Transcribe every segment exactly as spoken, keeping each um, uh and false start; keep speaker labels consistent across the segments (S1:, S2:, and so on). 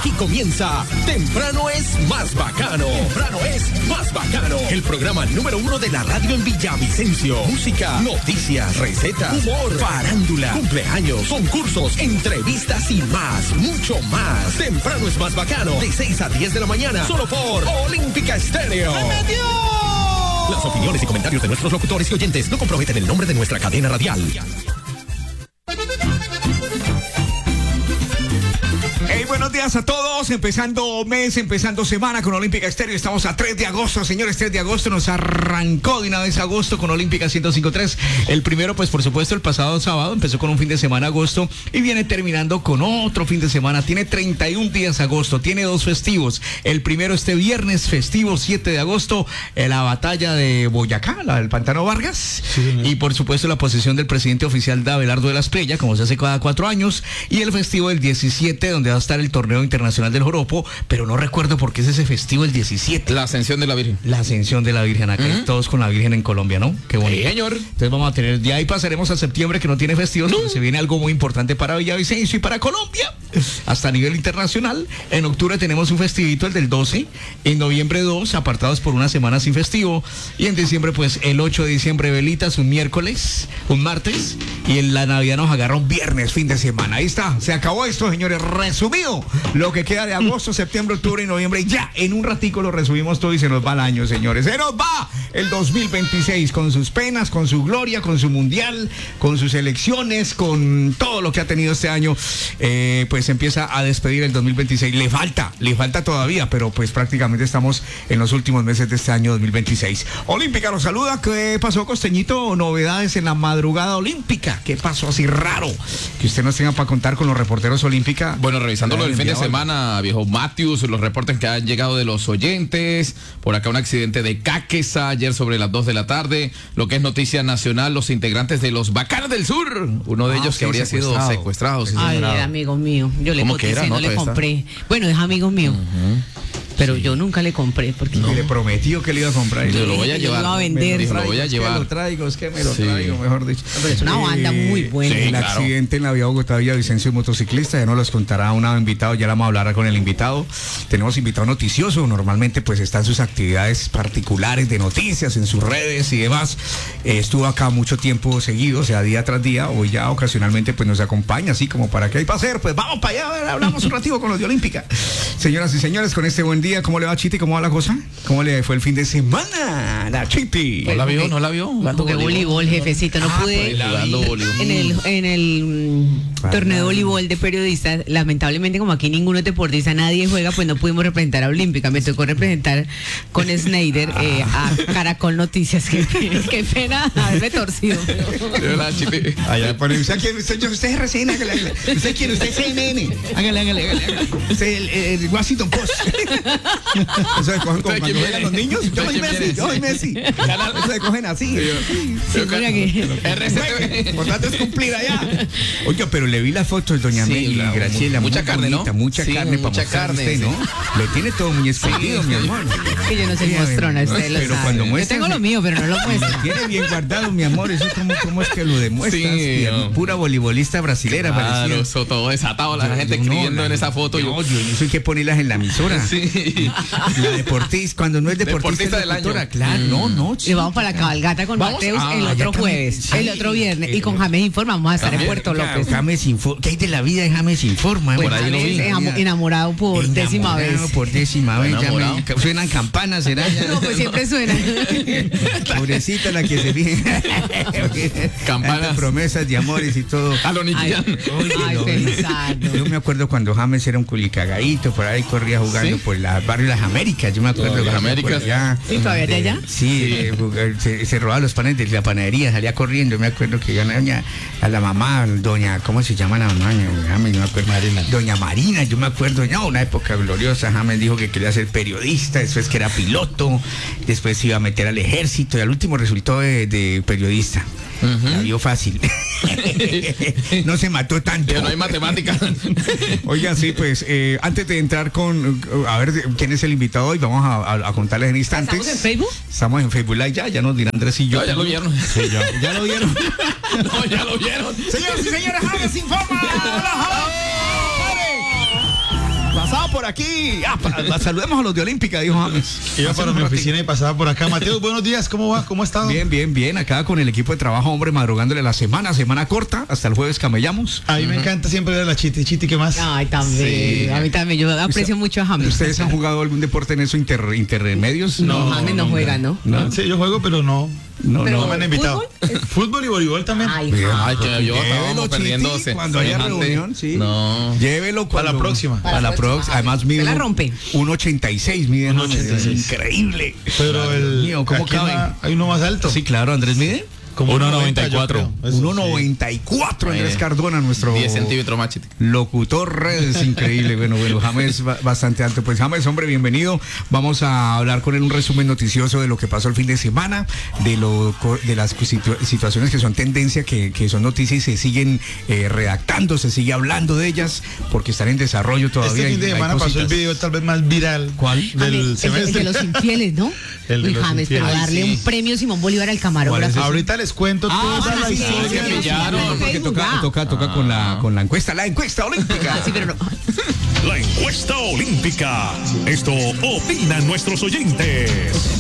S1: Aquí comienza Temprano es más bacano. Temprano es más bacano. El programa número uno de la radio en Villavicencio. Música, noticias, recetas, humor, farándula, cumpleaños, concursos, entrevistas y más, mucho más. Temprano es más bacano. De seis a diez de la mañana. Solo por Olímpica Estéreo. ¡Me metió! Las opiniones y comentarios de nuestros locutores y oyentes no comprometen el nombre de nuestra cadena radial.
S2: Hey, buenos días a todos, empezando mes, empezando semana con Olímpica Estéreo. Estamos a tres de agosto, señores, tres de agosto, nos arrancó de una vez agosto con Olímpica ciento cinco punto tres. El primero, pues por supuesto, el pasado sábado, empezó con un fin de semana agosto y viene terminando con otro fin de semana. Tiene treinta y un días agosto, tiene dos festivos. El primero este viernes festivo, siete de agosto, eh, la batalla de Boyacá, la del Pantano Vargas. Sí, y por supuesto la posesión del presidente oficial de Abelardo de la Espriella, como se hace cada cuatro años. Y el festivo del diecisiete, donde va a estar el torneo internacional del joropo, pero no recuerdo por qué es ese festivo el diecisiete.
S3: La Ascensión de la Virgen.
S2: La Ascensión de la Virgen, acá uh-huh. Todos con la Virgen en Colombia, ¿no? Qué bonito.
S3: Sí, señor.
S2: Entonces vamos a tener, de ahí pasaremos a septiembre, que no tiene festivos, no. Pero se viene algo muy importante para Villavicencio y para Colombia, hasta a nivel internacional. En octubre tenemos un festivito, el del doce, en noviembre dos, apartados por una semana sin festivo, y en diciembre, pues, el ocho de diciembre, velitas, un miércoles, un martes, y en la Navidad nos agarra un viernes, fin de semana. Ahí está, se acabó esto, señores, resumido. Lo que queda de agosto, septiembre, octubre y noviembre, ya en un ratico lo resumimos todo y se nos va el año, señores. Se nos va el dos mil veintiséis con sus penas, con su gloria, con su mundial, con sus elecciones, con todo lo que ha tenido este año. Eh, pues empieza a despedir el dos mil veintiséis. Le falta, le falta todavía, pero pues prácticamente estamos en los últimos meses de este año dos mil veintiséis. Olímpica nos saluda. ¿Qué pasó, Costeñito? Novedades en la madrugada olímpica. ¿Qué pasó así raro que usted nos tenga para contar con los reporteros Olímpica?
S3: Bueno, revisándolo el fin de semana, viejo Matthews, los reportes que han llegado de los oyentes. Por acá un accidente de Caquesa ayer sobre las dos de la tarde. Lo que es noticia nacional, los integrantes de los Bacanes del Sur. Uno de ah, ellos sí, que habría secuestrado. sido secuestrado. Sí,
S4: Ay, era amigo mío. Yo le coticé, no, no le compré. Está? Bueno, es amigo mío. Uh-huh. Pero sí. Yo nunca le compré porque
S2: no. Le prometió que le iba a comprar.
S3: Yo lo voy a llevar.
S4: Lo iba a vender.
S3: Me lo, lo voy a llevar.
S2: Es que lo traigo, es que me lo sí. traigo, mejor dicho.
S4: Pero es una banda eh, muy buena.
S2: Sí, el claro. accidente en la vía Bogotá-Villavicencio, motociclista, ya nos los contará un invitado, ya la vamos a hablar con el invitado. Tenemos invitado noticioso, normalmente pues está en sus actividades particulares de noticias, en sus redes y demás. Eh, estuvo acá mucho tiempo seguido, o sea, día tras día, hoy ya ocasionalmente pues nos acompaña, así como para qué hay para hacer, pues vamos para allá, a ver, hablamos un ratito con los de Olímpica. Señoras y señores, con este buen día, ¿cómo le va, Chiti? ¿Cómo va la cosa? ¿Cómo le fue el fin de semana? La Chiti.
S3: ¿No la vio? ¿No la vio?
S4: Jugué voleibol, jefecito, no ah, pude. En el, en el um, torneo de voleibol de periodistas, lamentablemente como aquí ninguno deportista, nadie juega, pues no pudimos representar a Olímpica. Me tocó representar con Snyder eh, a Caracol Noticias. Qué, qué pena haberme torcido.
S2: Hola, Chiti. Allá pone, ¿usted quién? Usted es R C N, hágale, hágale. ¿Usted quién? Usted es C N N. Hágale, hágale, hágale. Usted es el, el Washington Post. Eso se cogen como cuando llegan los niños. Yo soy Messi, yo soy Messi. Eso se cogen así. Sí,
S4: sí, mira que
S2: R C T V. Importante es cumplir allá. Oye, pero le vi las fotos, doña sí, Meli, claro, Graciela.
S3: Mucha carne,
S2: bonita,
S3: ¿no?
S2: Mucha
S3: sí,
S2: carne
S3: mucha
S2: para
S3: carne,
S2: usted,
S3: sí.
S2: ¿no? Lo tiene todo muy escondido, sí, mi amor.
S4: Que yo no soy mostrona, usted lo
S2: pero
S4: sabe.
S2: Cuando
S4: yo tengo lo mío, pero no lo muestro.
S2: Lo tiene bien guardado, mi amor. Eso cómo, cómo es que lo demuestras. Sí, no. Pura voleibolista brasilera,
S3: claro,
S2: parecía.
S3: Eso todo desatado, la yo, gente yo escribiendo no, la, en esa foto.
S2: No, yo, yo no sé qué ponerlas en la emisora. Sí. La deportista, cuando no es deportista,
S3: deportista del año.
S2: Claro, mm. no, no.
S4: Y vamos para la cabalgata con ¿Vamos? Mateus ah, el otro jueves, sí, el otro viernes. Eh, y con James Informa vamos a estar en Puerto López.
S2: James Informa. ¿Qué hay de la vida de James Informa?
S4: Pues por ahí James es enamorado por enamorado décima vez.
S2: Por décima vez. Ya me, suenan campanas, ¿será?
S4: No, pues siempre suenan.
S2: Pobrecita la que se viene. Campanas. Promesas de amores y todo.
S3: A lo Nicky Jam.
S4: Ay, pensando.
S2: Yo me acuerdo cuando James era un culicagadito, por ahí corría jugando ¿Sí? por el barrio de las Américas. Yo me acuerdo
S3: de las Américas.
S4: ¿Y todavía de allá?
S2: Sí, sí. Se, se robaba los panes de la panadería, salía corriendo. Me acuerdo que yo doña, a la mamá, doña, ¿cómo se llama la mamá? James, no me acuerdo. Marina. Doña Marina, yo me acuerdo, no, una época gloriosa. James dijo que quería ser periodista, después que era piloto, después se iba a meter al ejército y al último resultó de, de periodista. Uh-huh. La vio fácil. No se mató tanto.
S3: Ya no hay matemáticas.
S2: Oigan, sí, pues eh, antes de entrar con a ver quién es el invitado hoy, vamos a, a, a contarles en instantes.
S4: ¿Estamos en Facebook?
S2: Estamos en Facebook Live ya, ya nos dirán Andrés y yo.
S3: No, ya lo vieron.
S2: Sí, ya, ya lo vieron.
S3: No, ya lo vieron.
S2: Señores y señores, James Informa. ¡Hola, James!
S5: What's up?
S2: por aquí. Ah, pa, saludemos a los de Olímpica, dijo James.
S5: Iba para mi oficina y pasaba por acá. Mateo, buenos días, ¿cómo va? ¿Cómo ha estado?
S2: Bien, bien, bien. Acá con el equipo de trabajo, hombre, madrugándole la semana, semana corta, hasta el jueves camellamos.
S5: A mí uh-huh. me encanta siempre ver a la Chiti. Chiti, ¿qué más?
S4: Ay, también. Sí. A mí también. Yo aprecio mucho a James.
S2: ¿Ustedes han jugado algún deporte en eso inter, intermedios?
S4: No, no, James no, no juega, ¿no?
S5: ¿no? Sí, yo juego, pero no. No,
S4: pero
S5: no me han invitado. ¿Fútbol? Fútbol y voleibol también.
S4: Ay,
S3: Ay que yo estábamos perdiéndose.
S2: Cuando haya reunión, sí.
S3: No.
S2: Llévelo
S5: para la próxima.
S2: Para, para la próxima. Además mide.
S4: Se la rompe.
S2: uno ochenta y seis mide.
S5: uno ochenta y seis.
S2: Increíble.
S5: Pero
S2: claro,
S5: el.
S2: Mío, ¿cómo cabe?
S5: Hay uno más alto.
S2: Sí, claro. Andrés mide.
S5: Como
S3: uno noventa y cuatro.
S2: uno noventa y cuatro Andrés Cardona, nuestro
S3: diez centímetros más chico.
S2: Locutor, es increíble. Bueno, bueno, James bastante alto. Pues James, hombre, bienvenido. Vamos a hablar con él un resumen noticioso de lo que pasó el fin de semana, de lo de las situ situaciones que son tendencia, que, que son noticias y se siguen eh, redactando, se sigue hablando de ellas, porque están en desarrollo todavía.
S5: Este fin de semana pasó el video tal vez más viral.
S2: ¿Cuál?
S5: Del
S4: el,
S5: semestre.
S4: El de los infieles, ¿no?
S5: El de
S4: Uy,
S5: los
S4: James,
S5: infieles.
S4: pero darle
S5: Ay,
S4: un
S5: sí.
S4: premio Simón Bolívar al camarógrafo.
S5: Ahorita les cuento
S2: ah,
S5: toda la
S4: sí,
S5: historia.
S4: sí,
S3: pillaron,
S2: porque toca, toca, toca ah. con la con la encuesta, la encuesta olímpica.
S4: Ah, sí, pero no.
S1: La encuesta olímpica. Esto opinan nuestros oyentes.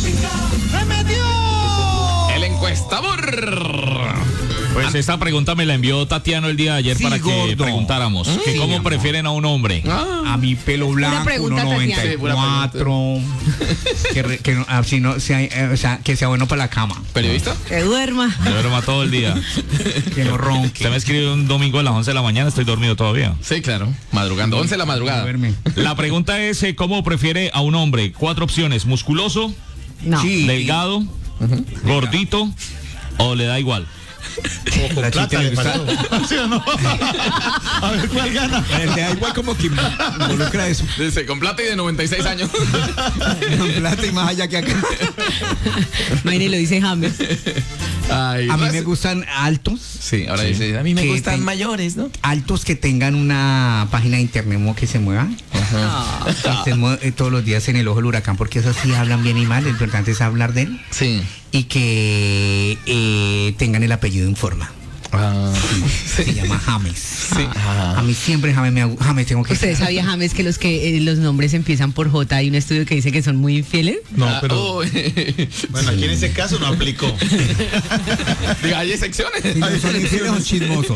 S3: El encuestador.
S6: Pues esta pregunta me la envió Tatiano el día de ayer sí, para
S2: gordo.
S6: que preguntáramos
S2: ¿Mm?
S6: que
S2: sí,
S6: cómo prefieren a un hombre.
S2: Ah. A mi pelo blanco, uno noventa y cuatro. que, re, que no, así no sea, eh, o sea, que sea bueno para la cama.
S3: ¿Periodista?
S4: Que duerma.
S6: Que duerma todo el día.
S2: Que no ronque.
S6: Usted me escribe un domingo a las once de la mañana, estoy dormido todavía.
S3: Sí, claro. Madrugando. once de la madrugada.
S6: La pregunta es, ¿cómo prefiere a un hombre? Cuatro opciones. ¿Musculoso?
S4: No.
S6: Sí. ¿Delgado? Uh-huh. ¿Gordito? ¿O le da igual?
S5: O con plata le faltó. ¿Sí o no? A ver cuál gana.
S2: Le da igual como que involucra eso.
S3: Dice, con plata y de noventa y seis años.
S2: Con plata y más allá que acá.
S4: Maine lo dice James.
S2: Ay, a mí me gustan altos.
S3: Sí, ahora sí. dice, a mí me gustan ten, mayores, ¿no?
S2: Altos que tengan una página de internet que se mueva. Ajá. Que estén eh, todos los días en el ojo del huracán, porque eso sí hablan bien y mal. Lo importante es hablar de él.
S3: Sí.
S2: Y que eh, tengan el apellido en forma.
S3: Ah,
S2: sí. Se llama James. Sí. Ah, a mí siempre James me James tengo que.
S4: ¿Usted sabía, James, que los que eh, los nombres empiezan por J? Hay un estudio que dice que son muy infieles.
S5: No, pero oh. bueno, aquí en ese caso no aplicó.
S3: Diga, hay excepciones.
S2: Si no son infieles o chismosos.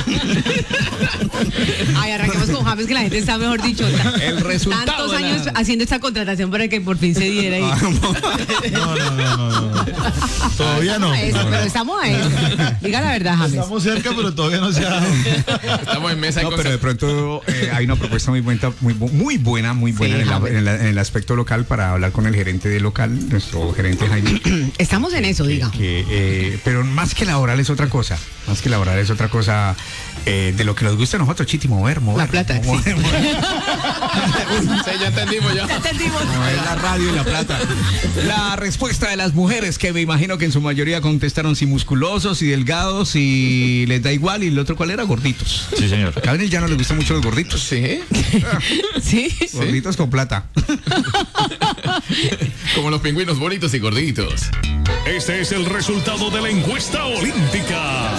S4: Ay, arranquemos con James, que la gente está, mejor dicho,
S2: el resultado.
S4: Tantos años la... haciendo esta contratación para que por fin se diera. Y...
S5: No, no, no, no, no. Todavía no.
S4: Eso,
S5: no, no.
S4: Pero estamos a eso. Diga la verdad, James.
S5: Estamos cerca, pero todavía no se ha dado.
S3: Estamos en mesa.
S2: No, pero de pronto eh, hay una propuesta muy buena, muy, muy buena, muy buena sí, en, el, en, el, en el aspecto local para hablar con el gerente de local, nuestro gerente Jaime.
S4: Estamos en eso,
S2: que,
S4: diga.
S2: Que, eh, pero más que laboral es otra cosa. Más que laboral es otra cosa eh, de lo que nos gusta a nosotros, Chiti, mover, mover.
S4: La plata.
S2: Mover,
S4: sí.
S2: mover.
S3: Sí, ya entendimos ya.
S4: Ya entendimos.
S2: No, es la radio y la plata. La respuesta de las mujeres, que me imagino que en su mayoría contestaron si musculosos, y delgados, y les da igual, y el otro cuál era, gorditos.
S6: Sí, señor.
S2: A Daniel ya no le gustan mucho los gorditos.
S3: Sí.
S4: Sí.
S2: Gorditos con plata.
S3: Como los pingüinos bonitos y gorditos.
S1: Este es el resultado de la encuesta olímpica.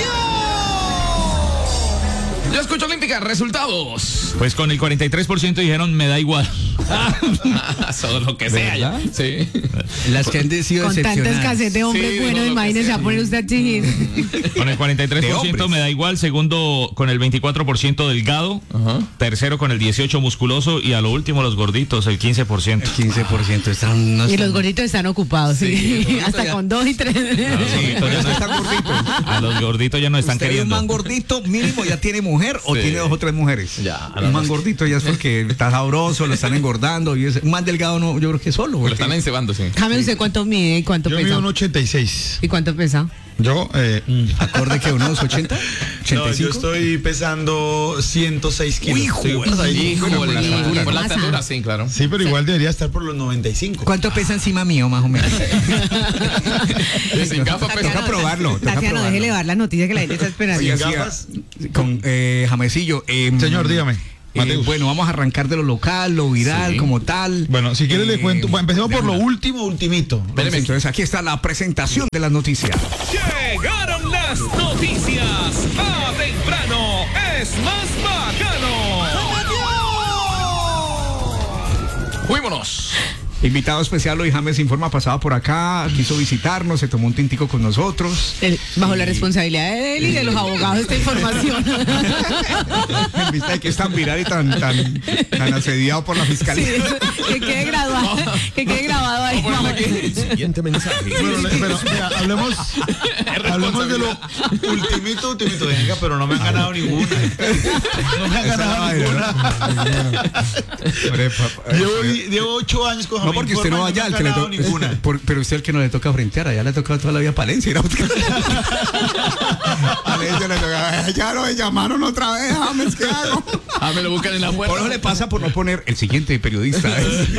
S3: Yo escucho olímpica, resultados.
S6: Pues con el cuarenta y tres por ciento dijeron me da igual.
S3: Todo lo que sea ya. Sí.
S2: Las que han decidido
S4: con tanta escasez de hombres
S3: sí,
S4: buenos, no, imagínese a poner usted a exigir.
S6: Con el cuarenta y tres por ciento me da igual, segundo con el veinticuatro por ciento delgado, uh-huh. tercero con el dieciocho por ciento musculoso y a lo último los gorditos, el quince por ciento.
S2: El quince por ciento están, no
S4: y
S2: están...
S4: los gorditos están ocupados, sí. sí. Hasta ya... con dos y tres.
S6: A los gorditos ya no están gorditos. A los gorditos ya no están queriendo.
S2: Un man gordito mínimo ya tiene mujer o sí. tiene dos o tres mujeres.
S3: Ya,
S2: un man gordito ya es porque está sabroso, lo están engordando. Y es, un man delgado no, yo creo que solo.
S3: Lo están encebando, sí.
S4: James, ¿usted cuánto mide y cuánto
S5: yo
S4: pesa?
S5: Yo mido un ochenta y seis.
S4: ¿Y cuánto pesa?
S5: Yo, eh...
S2: ¿Acorde que unos ochenta?
S5: No, yo estoy pesando ciento seis kilos.
S2: Híjole,
S3: por la estatura. Por la estatura, sí, claro.
S5: Sí, pero igual debería estar por los noventa y cinco.
S2: ¿Cuánto pesa encima mío, más o menos?
S3: Sin gafas,
S2: pero toca probarlo.
S4: Tatiana, déjele dar la noticia que la gente está esperando.
S5: Sin gafas.
S2: Con eh, Jamesillo. Eh,
S5: Señor, dígame.
S2: Eh, bueno, vamos a arrancar de lo local, lo viral, sí. como tal.
S5: Bueno, si quieres eh, le cuento. Bueno, empecemos por lo último, ultimito.
S2: Entonces, entonces, aquí está la presentación de las noticias.
S1: Llegaron las noticias. A temprano es más bacano.
S3: Fuímonos.
S2: Invitado especial hoy, James Informa, pasaba por acá, quiso visitarnos, se tomó un tintico con nosotros.
S4: El, bajo
S2: y...
S4: la responsabilidad de él y de los abogados de esta información.
S2: En vista de que es tan viral y tan, tan, tan asediado por la fiscalía.
S4: Sí, que quede grabado, que quede grabado ahí.
S1: El siguiente mensaje.
S5: Bueno, le- pero, mira, hablemos, hablemos de lo ultimito, ultimito. Venga, pero no me han ganado ninguna. No me han ganado ninguna. Llevo, llevo ocho años con
S2: No, porque usted no vaya al que le toca. Pero usted el que no le toca frentear, allá le ha tocado toda la vida a Palencia. ¿No? A Palencia le toca. Ya lo llamaron otra vez, James, ¿qué hago?
S3: Ah, me lo buscan en la puerta.
S2: Por eso le pasa por no poner el siguiente periodista.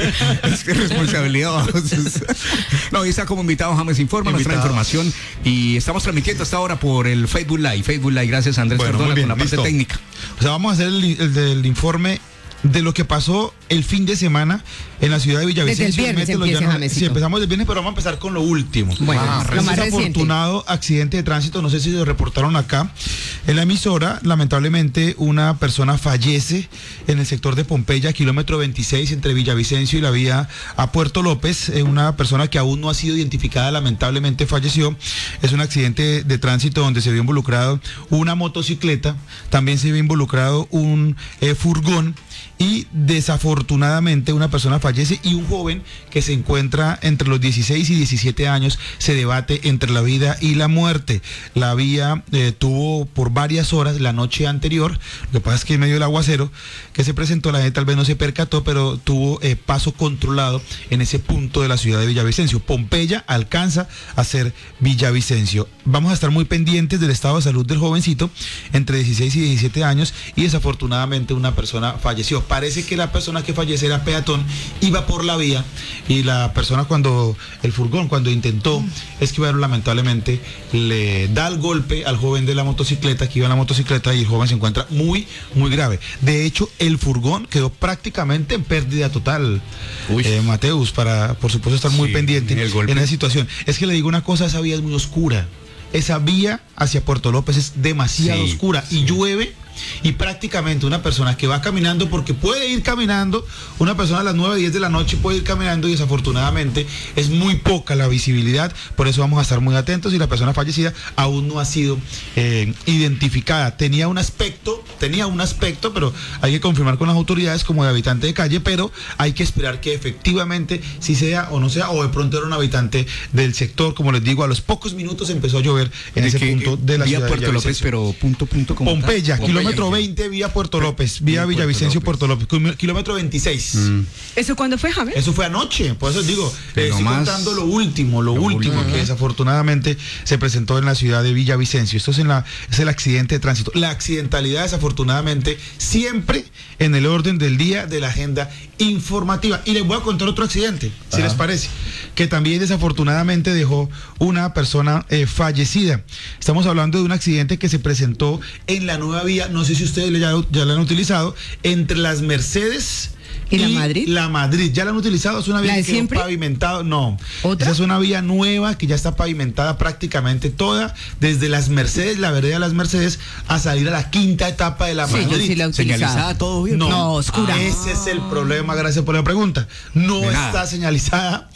S2: Es, es responsabilidad. No, hoy está como invitado James Informa, nuestra información. Y estamos transmitiendo hasta ahora por el Facebook Live. Facebook Live, gracias Andrés
S5: Bueno,
S2: Cardona
S5: muy bien,
S2: con la parte
S5: listo.
S2: técnica.
S5: O sea, vamos a hacer el, el del informe de lo que pasó el fin de semana en la ciudad de Villavicencio.
S4: Desde el viernes
S5: Mételo,
S4: empieza,
S5: ya no-
S4: Jamesito.
S5: sí, empezamos el viernes, pero vamos a empezar con lo último.
S4: Bueno,
S5: Ah,
S4: lo
S5: un
S4: más reciente.
S5: desafortunado accidente de tránsito, no sé si lo reportaron acá. En la emisora, lamentablemente, una persona fallece en el sector de Pompeya, kilómetro veintiséis, entre Villavicencio y la vía a Puerto López. Eh, una persona que aún no ha sido identificada, lamentablemente falleció. Es un accidente de tránsito donde se vio involucrado una motocicleta, también se vio involucrado un eh, furgón. Y desafortunadamente una persona fallece y un joven que se encuentra entre los dieciséis y diecisiete años se debate entre la vida y la muerte. La vía eh, tuvo por varias horas la noche anterior, lo que pasa es que en medio del aguacero que se presentó la gente tal vez no se percató, pero tuvo eh, paso controlado en ese punto de la ciudad de Villavicencio. Pompeya alcanza a ser Villavicencio. Vamos a estar muy pendientes del estado de salud del jovencito entre dieciséis y diecisiete años y desafortunadamente una persona falleció. Parece que la persona que fallece era peatón, iba por la vía y la persona cuando, el furgón cuando intentó esquivar, lamentablemente le da el golpe al joven de la motocicleta que iba en la motocicleta y el joven se encuentra muy, muy grave. De hecho, el furgón quedó prácticamente en pérdida total. Eh, Mateus, para por supuesto estar muy
S2: Sí,
S5: pendiente
S2: el golpe.
S5: en esa situación. Es que le digo una cosa, esa vía es muy oscura. Esa vía hacia Puerto López es demasiado
S2: Sí,
S5: oscura y llueve y prácticamente una persona que va caminando, porque puede ir caminando, una persona a las nueve, diez de la noche puede ir caminando y desafortunadamente es muy poca la visibilidad, por eso vamos a estar muy atentos y la persona fallecida aún no ha sido eh, identificada. Tenía un aspecto, tenía un aspecto, pero hay que confirmar con las autoridades como de habitante de calle, pero hay que esperar que efectivamente si sea o no sea, o de pronto era un habitante del sector, como les digo, a los pocos minutos empezó a llover en
S2: ¿De
S5: ese
S2: qué?
S5: punto de la
S2: Vía
S5: ciudad de
S2: Puerto López,
S5: Villavicencio.
S2: pero punto, punto, como tal.
S5: Pompeya,
S2: Pompeya,
S5: kilómetro veinte, vía Puerto López, vía
S2: Puerto
S5: Villavicencio,
S2: López.
S5: Puerto López, kiló- kilómetro veintiséis.
S2: Mm.
S4: ¿Eso cuándo fue, James?
S5: Eso fue anoche, por eso digo,
S2: Pero
S5: eh, estoy
S2: más-
S5: contando lo último, lo,
S2: lo
S5: último
S2: último.
S5: que desafortunadamente se presentó en la ciudad de Villavicencio. Esto es, en la, es el accidente de tránsito. La accidentalidad desafortunadamente siempre en el orden del día de la agenda informativa. Y les voy a contar otro accidente, si les parece, que también desafortunadamente dejó una persona eh, fallecida. Estamos hablando de un accidente que se presentó en la nueva vía, no sé si ustedes ya, ya la han utilizado, entre las Mercedes
S4: ¿Y la Madrid?
S5: La Madrid, ¿ya la han utilizado? Es una vía
S4: ¿La de
S5: que quedó
S4: siempre?
S5: pavimentada, no.
S4: ¿Otra?
S5: Esa es una vía nueva que ya está pavimentada prácticamente toda, desde las Mercedes, la vereda de las Mercedes, a salir a la quinta etapa de la
S4: Sí, yo
S5: Madrid.
S4: sí la he utilizado.
S2: Señalizada, todo bien.
S5: No,
S4: No, oscura.
S5: Ese es el problema, gracias por la pregunta. No
S2: De
S5: está
S2: nada.
S5: señalizada,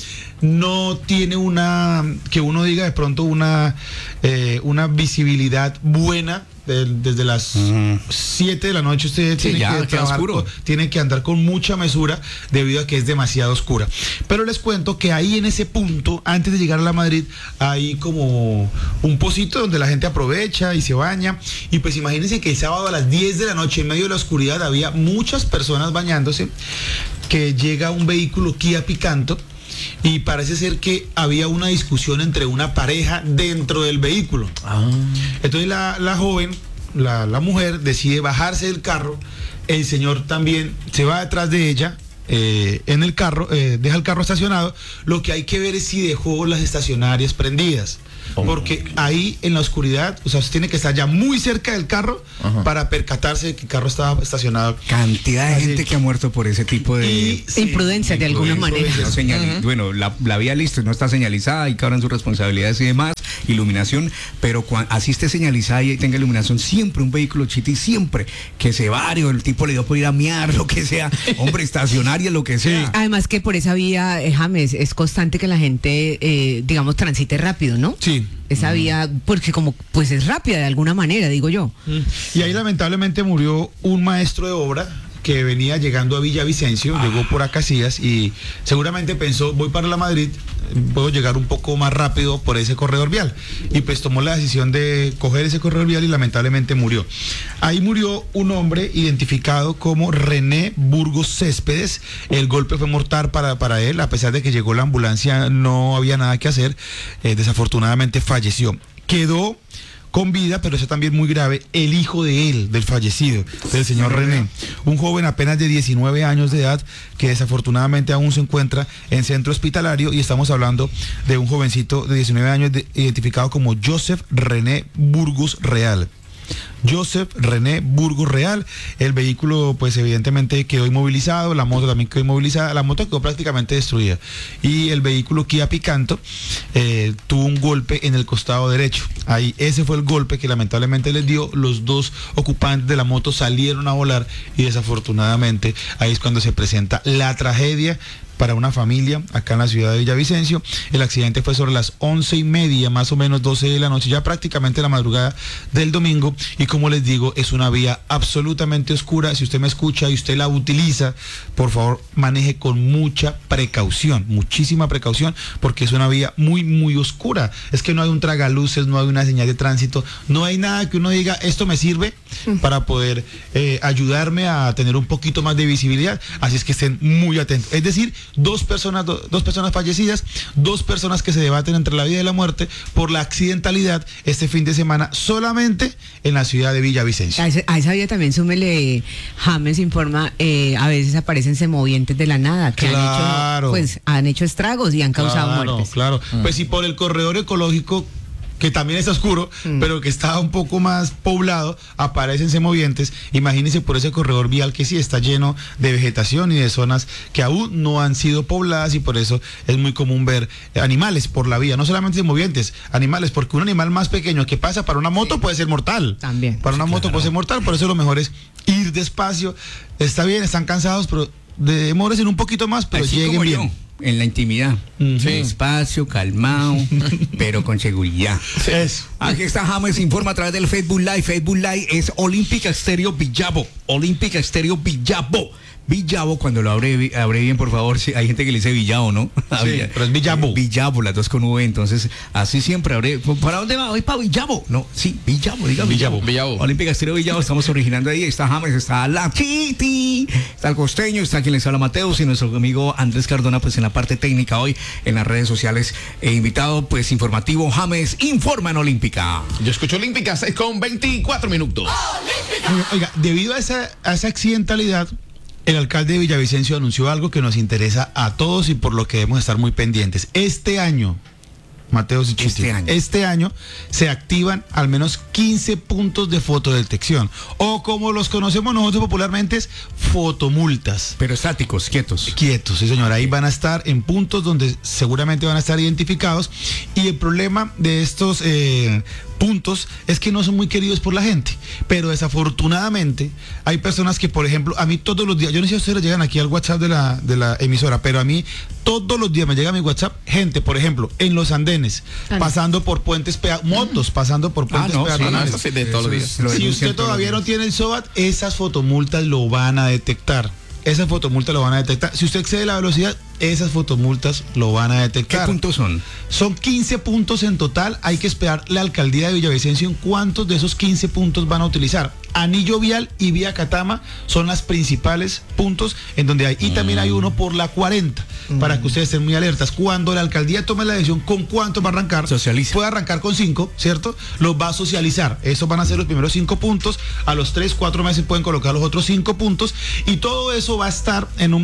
S5: no tiene una, que uno diga de pronto una, eh, una visibilidad buena. de- desde las siete de la noche usted
S2: Sí,
S5: tiene,
S2: ya,
S5: que
S2: queda
S5: trabajar
S2: oscuro.
S5: con- tiene que andar con mucha mesura debido a que es demasiado oscura. Pero les cuento que ahí en ese punto, antes de llegar a la Madrid, hay como un pocito donde la gente aprovecha y se baña. Y pues imagínense que el sábado a las diez de la noche, en medio de la oscuridad, había muchas personas bañándose, que llega un vehículo Kia Picanto. Y parece ser que había una discusión entre una pareja dentro del vehículo. Entonces la, la joven, la, la mujer, decide bajarse del carro. El señor también se va detrás de ella. eh, en el carro, eh, deja el carro estacionado. Lo que hay que ver es si dejó las estacionarias prendidas. Porque ahí en la oscuridad, o sea, usted tiene que estar ya muy cerca del carro para percatarse de que el carro estaba estacionado.
S2: Cantidad de
S5: Así.
S2: gente que ha muerto por ese tipo de...
S5: Y-
S4: De imprudencia, de alguna
S5: imprudencia.
S4: manera.
S2: No señali- Bueno, la, la vía listo, no está señalizada, hay que ahora en sus responsabilidades y demás. iluminación, pero cuando así esté señalizada y tenga iluminación, siempre un vehículo chiti, siempre que se vario, el tipo le dio por ir a miar, lo que sea, hombre, estacionaria, lo que sea.
S4: Además que por esa vía, eh, James, es constante que la gente, eh, digamos, transite rápido, ¿no?
S5: Sí.
S4: Esa vía, porque como, pues es rápida de alguna manera, digo yo.
S5: Y ahí lamentablemente murió un maestro de obra que venía llegando a Villavicencio, ah. llegó por Acacias y seguramente pensó, voy para la Madrid, puedo llegar un poco más rápido por ese corredor vial. Y pues tomó la decisión de coger ese corredor vial y lamentablemente murió. Ahí murió un hombre identificado como René Burgos Céspedes. El golpe fue mortal para, para él, a pesar de que llegó la ambulancia, no había nada que hacer. Eh, desafortunadamente falleció. Quedó con vida, pero eso también muy grave, el hijo de él, del fallecido, del señor René, un joven apenas de diecinueve años de edad que desafortunadamente aún se encuentra en centro hospitalario, y estamos hablando de un jovencito de diecinueve años de, identificado como Joseph René Burgos Real. Joseph René Burgos Real. El vehículo pues evidentemente quedó inmovilizado, la moto también quedó inmovilizada, la moto quedó prácticamente destruida y el vehículo Kia Picanto eh, tuvo un golpe en el costado derecho. Ahí ese fue el golpe que lamentablemente les dio. Los dos ocupantes de la moto salieron a volar y desafortunadamente ahí es cuando se presenta la tragedia para una familia acá en la ciudad de Villavicencio. El accidente fue sobre las once y media, más o menos doce de la noche, ya prácticamente la madrugada del domingo, y como les digo, es una vía absolutamente oscura. Si usted me escucha y usted la utiliza, por favor maneje con mucha precaución, muchísima precaución, porque es una vía muy muy oscura. Es que no hay un tragaluces, no hay una señal de tránsito, no hay nada que uno diga, esto me sirve para poder eh, ayudarme a tener un poquito más de visibilidad. Así es que estén muy atentos. Es decir, dos personas, do, dos personas fallecidas, dos personas que se debaten entre la vida y la muerte por la accidentalidad este fin de semana solamente en la ciudad de Villavicencio.
S4: A, ese, a esa vía también súmele, James informa, eh, a veces aparecen semovientes de la nada que
S5: claro.
S4: han hecho, pues, han hecho estragos y han causado
S5: claro,
S4: muertes.
S5: Claro, mm. Pues si por el corredor ecológico, que también es oscuro, mm. pero que está un poco más poblado, aparecen semovientes, imagínense por ese corredor vial que sí está lleno de vegetación y de zonas que aún no han sido pobladas, y por eso es muy común ver animales por la vía, no solamente semovientes, animales, porque un animal más pequeño que pasa para una moto sí. puede ser mortal.
S4: También.
S5: Para una sí, moto claro. puede ser mortal, por eso lo mejor es ir despacio. Está bien, están cansados, pero demórense un poquito más, pero
S2: así
S5: lleguen
S2: como
S5: bien.
S2: Yo. En la intimidad,
S5: uh-huh.
S2: sí. despacio, calmado, pero con seguridad.
S5: Sí. Eso.
S2: Aquí está James Informa a través del Facebook Live. Facebook Live es Olímpica Estéreo Villavo. Olímpica Estéreo Villavo. Villavo, cuando lo abre, abre bien, por favor, si hay gente que le dice Villavo, ¿no?
S5: Sí, pero es Villavo.
S2: Villavo, las dos con V, entonces así siempre abre. ¿Para dónde va? Hoy para Villavo. No, sí, Villavo, diga Villavo.
S3: Villavo.
S2: Olímpica Estéreo Villavo, estamos originando ahí. Está James, está la Chiti, está el Costeño, está quien les habla Mateus y nuestro amigo Andrés Cardona, pues en la parte técnica hoy, en las redes sociales. E invitado, pues informativo, James Informa en Olímpica.
S3: Yo escucho Olímpica, seis con veinticuatro minutos.
S5: Oiga, oiga, debido a esa, a esa accidentalidad, el alcalde de Villavicencio anunció algo que nos interesa a todos y por lo que debemos estar muy pendientes. Este año, Mateos y Chiti,
S2: este año.
S5: este año se activan al menos quince puntos de fotodetección, o como los conocemos nosotros popularmente, es fotomultas.
S2: Pero estáticos, quietos.
S5: Quietos, sí señor, ahí van a estar en puntos donde seguramente van a estar identificados, y el problema de estos eh, puntos es que no son muy queridos por la gente, pero desafortunadamente hay personas que, por ejemplo, a mí todos los días, yo no sé si ustedes llegan aquí al WhatsApp de la, de la emisora, pero a mí todos los días me llega a mi WhatsApp gente, por ejemplo, en los andenes, ah, pasando por puentes peatonales, motos pasando por puentes
S3: ah, no,
S5: peatonales.
S3: Sí, no, eso sí, de todos los días.
S5: Si usted todavía no tiene el SOAT, esas fotomultas lo van a detectar. Esas fotomultas lo van a detectar. Si usted excede la velocidad, esas fotomultas lo van a detectar.
S2: ¿Qué puntos son?
S5: Son quince puntos en total. Hay que esperar la alcaldía de Villavicencio en cuántos de esos quince puntos van a utilizar. Anillo Vial y Vía Catama son las principales puntos en donde hay. Y mm. también hay uno por la cuarenta, mm. para que ustedes estén muy alertas. Cuando la alcaldía tome la decisión con cuánto va a arrancar,
S2: socializa.
S5: Puede arrancar con cinco, ¿cierto? Los va a socializar. Esos van a ser los primeros cinco puntos. A los tres, cuatro meses pueden colocar los otros cinco puntos. Y todo eso va a estar en un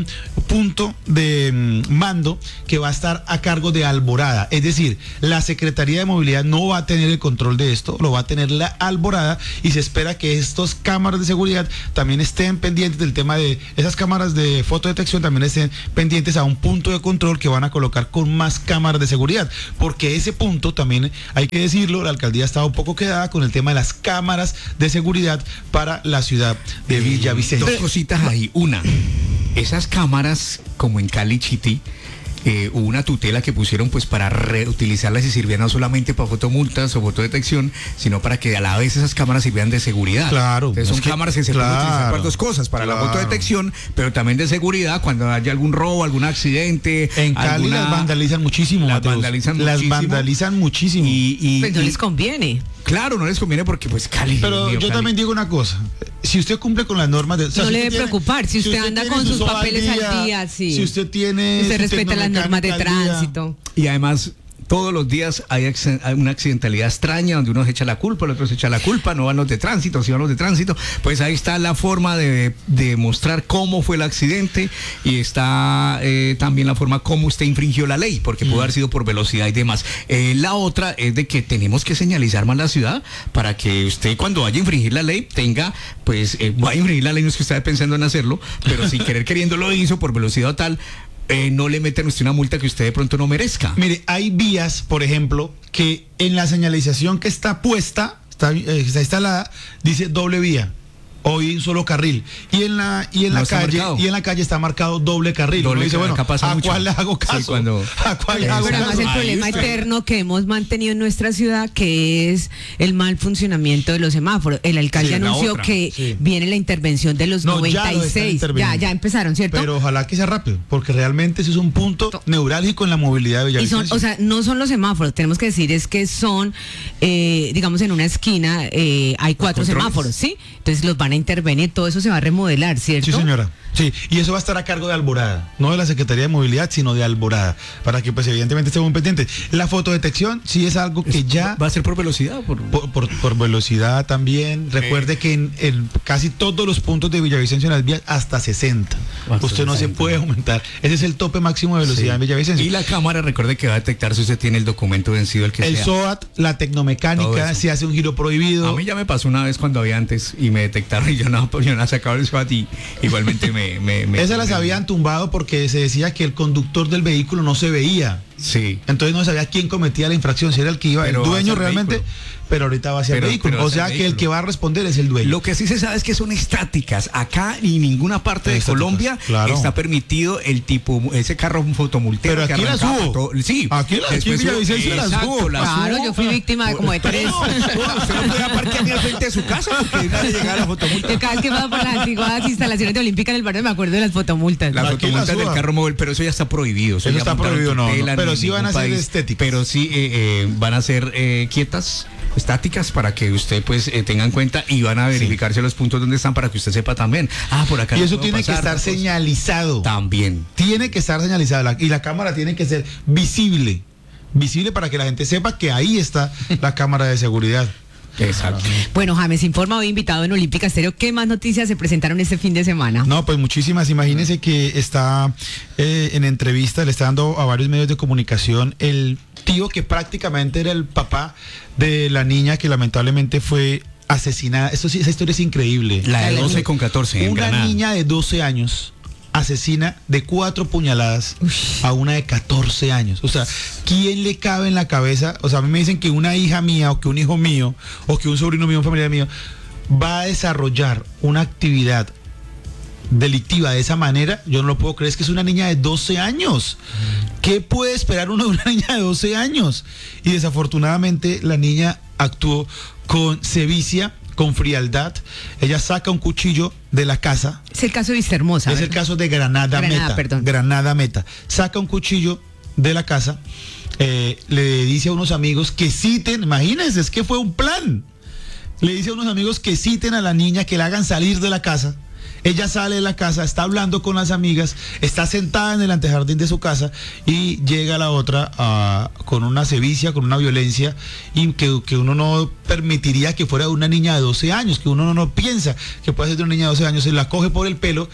S5: punto de mm, mando que va a estar a cargo de Alborada. Es decir, la Secretaría de Movilidad no va a tener el control de esto, lo va a tener la Alborada, y se espera que estos cámaras de seguridad también estén pendientes del tema de esas cámaras de fotodetección, también estén pendientes a un punto de control que van a colocar con más cámaras de seguridad, porque ese punto también, hay que decirlo, la alcaldía estaba un poco quedada con el tema de las cámaras de seguridad para la ciudad de Villavicencio.
S2: Dos cositas ahí. Una, esas cámaras, como en Cali Chiti, eh, hubo una tutela que pusieron pues para reutilizarlas y sirvieran no solamente para fotomultas o fotodetección, sino para que a la vez esas cámaras sirvieran de seguridad.
S5: Claro.
S2: Entonces son
S5: es que,
S2: cámaras que se
S5: claro,
S2: pueden utilizar para dos cosas, para
S5: claro.
S2: la fotodetección, pero también de seguridad cuando haya algún robo, algún accidente.
S5: En Cali
S2: alguna,
S5: las vandalizan muchísimo,
S2: las
S5: Mateus.
S2: vandalizan
S5: las
S2: muchísimo.
S5: vandalizan muchísimo.
S2: Y, y,
S4: Pues no
S2: y-
S4: les conviene.
S2: Claro, no les conviene porque pues Cali.
S5: Pero
S2: Dios mío,
S5: yo
S2: Cali.
S5: también digo una cosa, si usted cumple con las normas de, o sea,
S4: No
S5: si
S4: le
S5: usted
S4: debe
S5: tiene-
S4: preocupar, si usted anda
S5: tiene
S4: con
S5: su
S4: sus
S5: SOA
S4: papeles al día, sí.
S5: Si usted tiene
S4: Usted
S5: su
S4: respeta las normas de
S5: tecnomecánica al día.
S4: tránsito.
S2: Y además, todos los días hay, accen- hay una accidentalidad extraña donde uno se echa la culpa, el otro se echa la culpa, no van los de tránsito, si van los de tránsito, pues ahí está la forma de, de mostrar cómo fue el accidente, y está eh, también la forma cómo usted infringió la ley, porque pudo haber sido por velocidad y demás. Eh, la otra es de que tenemos que señalizar más la ciudad para que usted, cuando vaya a infringir la ley, tenga, pues, eh, va a infringir la ley, no es que usted esté pensando en hacerlo, pero sin querer queriendo lo hizo por velocidad o tal. Eh, no le meten usted una multa que usted de pronto no merezca.
S5: Mire, hay vías, por ejemplo, que en la señalización que está puesta, está, eh, está instalada, dice doble vía. Hoy un solo carril. Y en la, y en
S2: No
S5: la
S2: está
S5: calle,
S2: marcado.
S5: y en la calle está marcado doble carril.
S2: Doble
S5: Uno dice,
S2: carril,
S5: bueno,
S2: acá pasa
S5: ¿a
S2: mucho.
S5: cuál le hago caso?
S2: Sí, cuando-
S5: ¿A cuál le hago
S4: Pero además
S5: caso?
S4: el
S2: Ahí
S4: problema
S2: está.
S4: eterno que hemos mantenido en nuestra ciudad, que es el mal funcionamiento de los semáforos. El alcalde
S2: Sí, la
S4: anunció
S2: otra.
S4: que
S5: Sí.
S4: viene la intervención de los
S5: No, ya lo
S4: noventa y
S5: están
S4: seis. Ya,
S5: interviniendo.
S4: ya empezaron, ¿cierto?
S5: Pero ojalá que sea rápido, porque realmente ese es un punto neurálgico en la movilidad de
S4: Y son,
S5: Villavicencio.
S4: o sea, no son los semáforos, tenemos que decir es que son, eh, digamos, en una esquina eh, hay cuatro
S2: controles.
S4: semáforos, ¿sí? Entonces los van a intervenir, todo eso se va a remodelar, ¿cierto?
S5: Sí, señora. Sí, y eso va a estar a cargo de Alborada, no de la Secretaría de Movilidad, sino de Alborada, para que pues evidentemente estemos pendientes. La fotodetección sí es algo que ya...
S2: va a ser por velocidad, por,
S5: Por, por- por velocidad también. Recuerde que en, en casi todos los puntos de Villavicencio en las vías hasta sesenta.
S2: Hasta
S5: Usted no se
S2: sesenta.
S5: puede aumentar. Ese es el tope máximo de velocidad
S2: Sí.
S5: en Villavicencio.
S2: Y la cámara, recuerde que va a detectar si usted tiene el documento vencido, el que
S5: el
S2: sea.
S5: SOAT, la
S2: Todo
S5: tecnomecánica,
S2: eso.
S5: si hace un giro prohibido.
S2: A mí ya me pasó una vez cuando había antes y me detectaron y yo no, yo no sacaba el SWAT y igualmente me... me, me
S5: Esas las habían tumbado porque se decía que el conductor del vehículo no se veía.
S2: Sí.
S5: Entonces no sabía quién cometía la infracción, si era el que iba,
S2: Pero
S5: el dueño
S2: hacia el
S5: realmente,
S2: vehículo.
S5: pero ahorita va hacia
S2: Pero-
S5: el vehículo.
S2: pero
S5: O
S2: hacia
S5: sea
S2: el
S5: que el
S2: vehículo.
S5: que va a responder es el dueño.
S2: Lo que sí se sabe es que son estáticas. Acá ni ninguna parte de
S5: Estáticas,
S2: Colombia
S5: claro.
S2: está permitido el tipo, ese carro fotomultero.
S5: Pero
S2: que
S5: aquí las
S2: arrancaba
S5: hubo.
S2: todo- Sí.
S5: Aquí las- aquí en
S2: Después hubo-
S5: Villavicencio las
S2: Exacto,
S5: hubo.
S2: las
S4: Claro,
S2: hubo.
S4: yo fui víctima de como de tres.
S2: No, usted no podía parquear ni al frente de su casa porque nadie llegaba a la fotomulta.
S4: Yo cada vez que paso por las antiguas instalaciones de Olímpica en el barrio me acuerdo de las fotomultas.
S2: Las
S5: Aquí
S2: fotomultas
S5: las
S2: del
S5: suba.
S2: carro móvil, pero eso ya está prohibido.
S5: Eso
S2: ya
S5: está
S2: montaron
S5: prohibido, no,
S2: tutela
S5: no, pero
S2: en
S5: sí van a
S2: ningún
S5: ser
S2: país.
S5: estéticas.
S2: Pero sí eh, eh, van a ser eh, quietas, estáticas, para que usted pues eh, tenga en cuenta, y van a verificarse los puntos donde están para que usted sepa también. Ah, por acá
S5: Y
S2: no
S5: eso
S2: puedo
S5: tiene que
S2: pasar,
S5: estar
S2: pues,
S5: señalizado.
S2: También.
S5: Tiene que estar señalizada la- y la cámara tiene que ser visible. Visible para que la gente sepa que ahí está la cámara de seguridad.
S2: Exacto.
S4: Bueno, James informa hoy invitado en Olímpica Estéreo. ¿Qué más noticias se presentaron este fin de semana?
S5: No, pues muchísimas. Imagínense que está eh, en entrevista, le está dando a varios medios de comunicación el tío que prácticamente era el papá de la niña que lamentablemente fue asesinada. Esto sí, esa historia es increíble.
S2: La de doce con catorce en
S5: Una
S2: Granada.
S5: niña de doce años asesina de cuatro puñaladas a una de catorce años. O sea, ¿quién le cabe en la cabeza? O sea, a mí me dicen que una hija mía o que un hijo mío o que un sobrino mío, un familiar mío, va a desarrollar una actividad delictiva de esa manera. Yo no lo puedo creer, es que es una niña de doce años. ¿Qué puede esperar uno de una niña de doce años? Y desafortunadamente la niña actuó con sevicia, con frialdad. Ella saca un cuchillo de la casa.
S4: Es el caso de Vistahermosa.
S5: Es el
S4: ¿verdad?
S5: caso de Granada,
S4: Granada,
S5: Meta.
S4: perdón.
S5: Granada Meta. Saca un cuchillo de la casa, eh, le dice a unos amigos que citen, imagínense, es que fue un plan. Le dice a unos amigos que citen a la niña, que la hagan salir de la casa. Ella sale de la casa, está hablando con las amigas, está sentada en el antejardín de su casa y llega la otra ah, con una sevicia, con una violencia y que, que uno no permitiría que fuera una niña de doce años, que uno no, no piensa que puede ser de una niña de doce años, se la coge por el pelo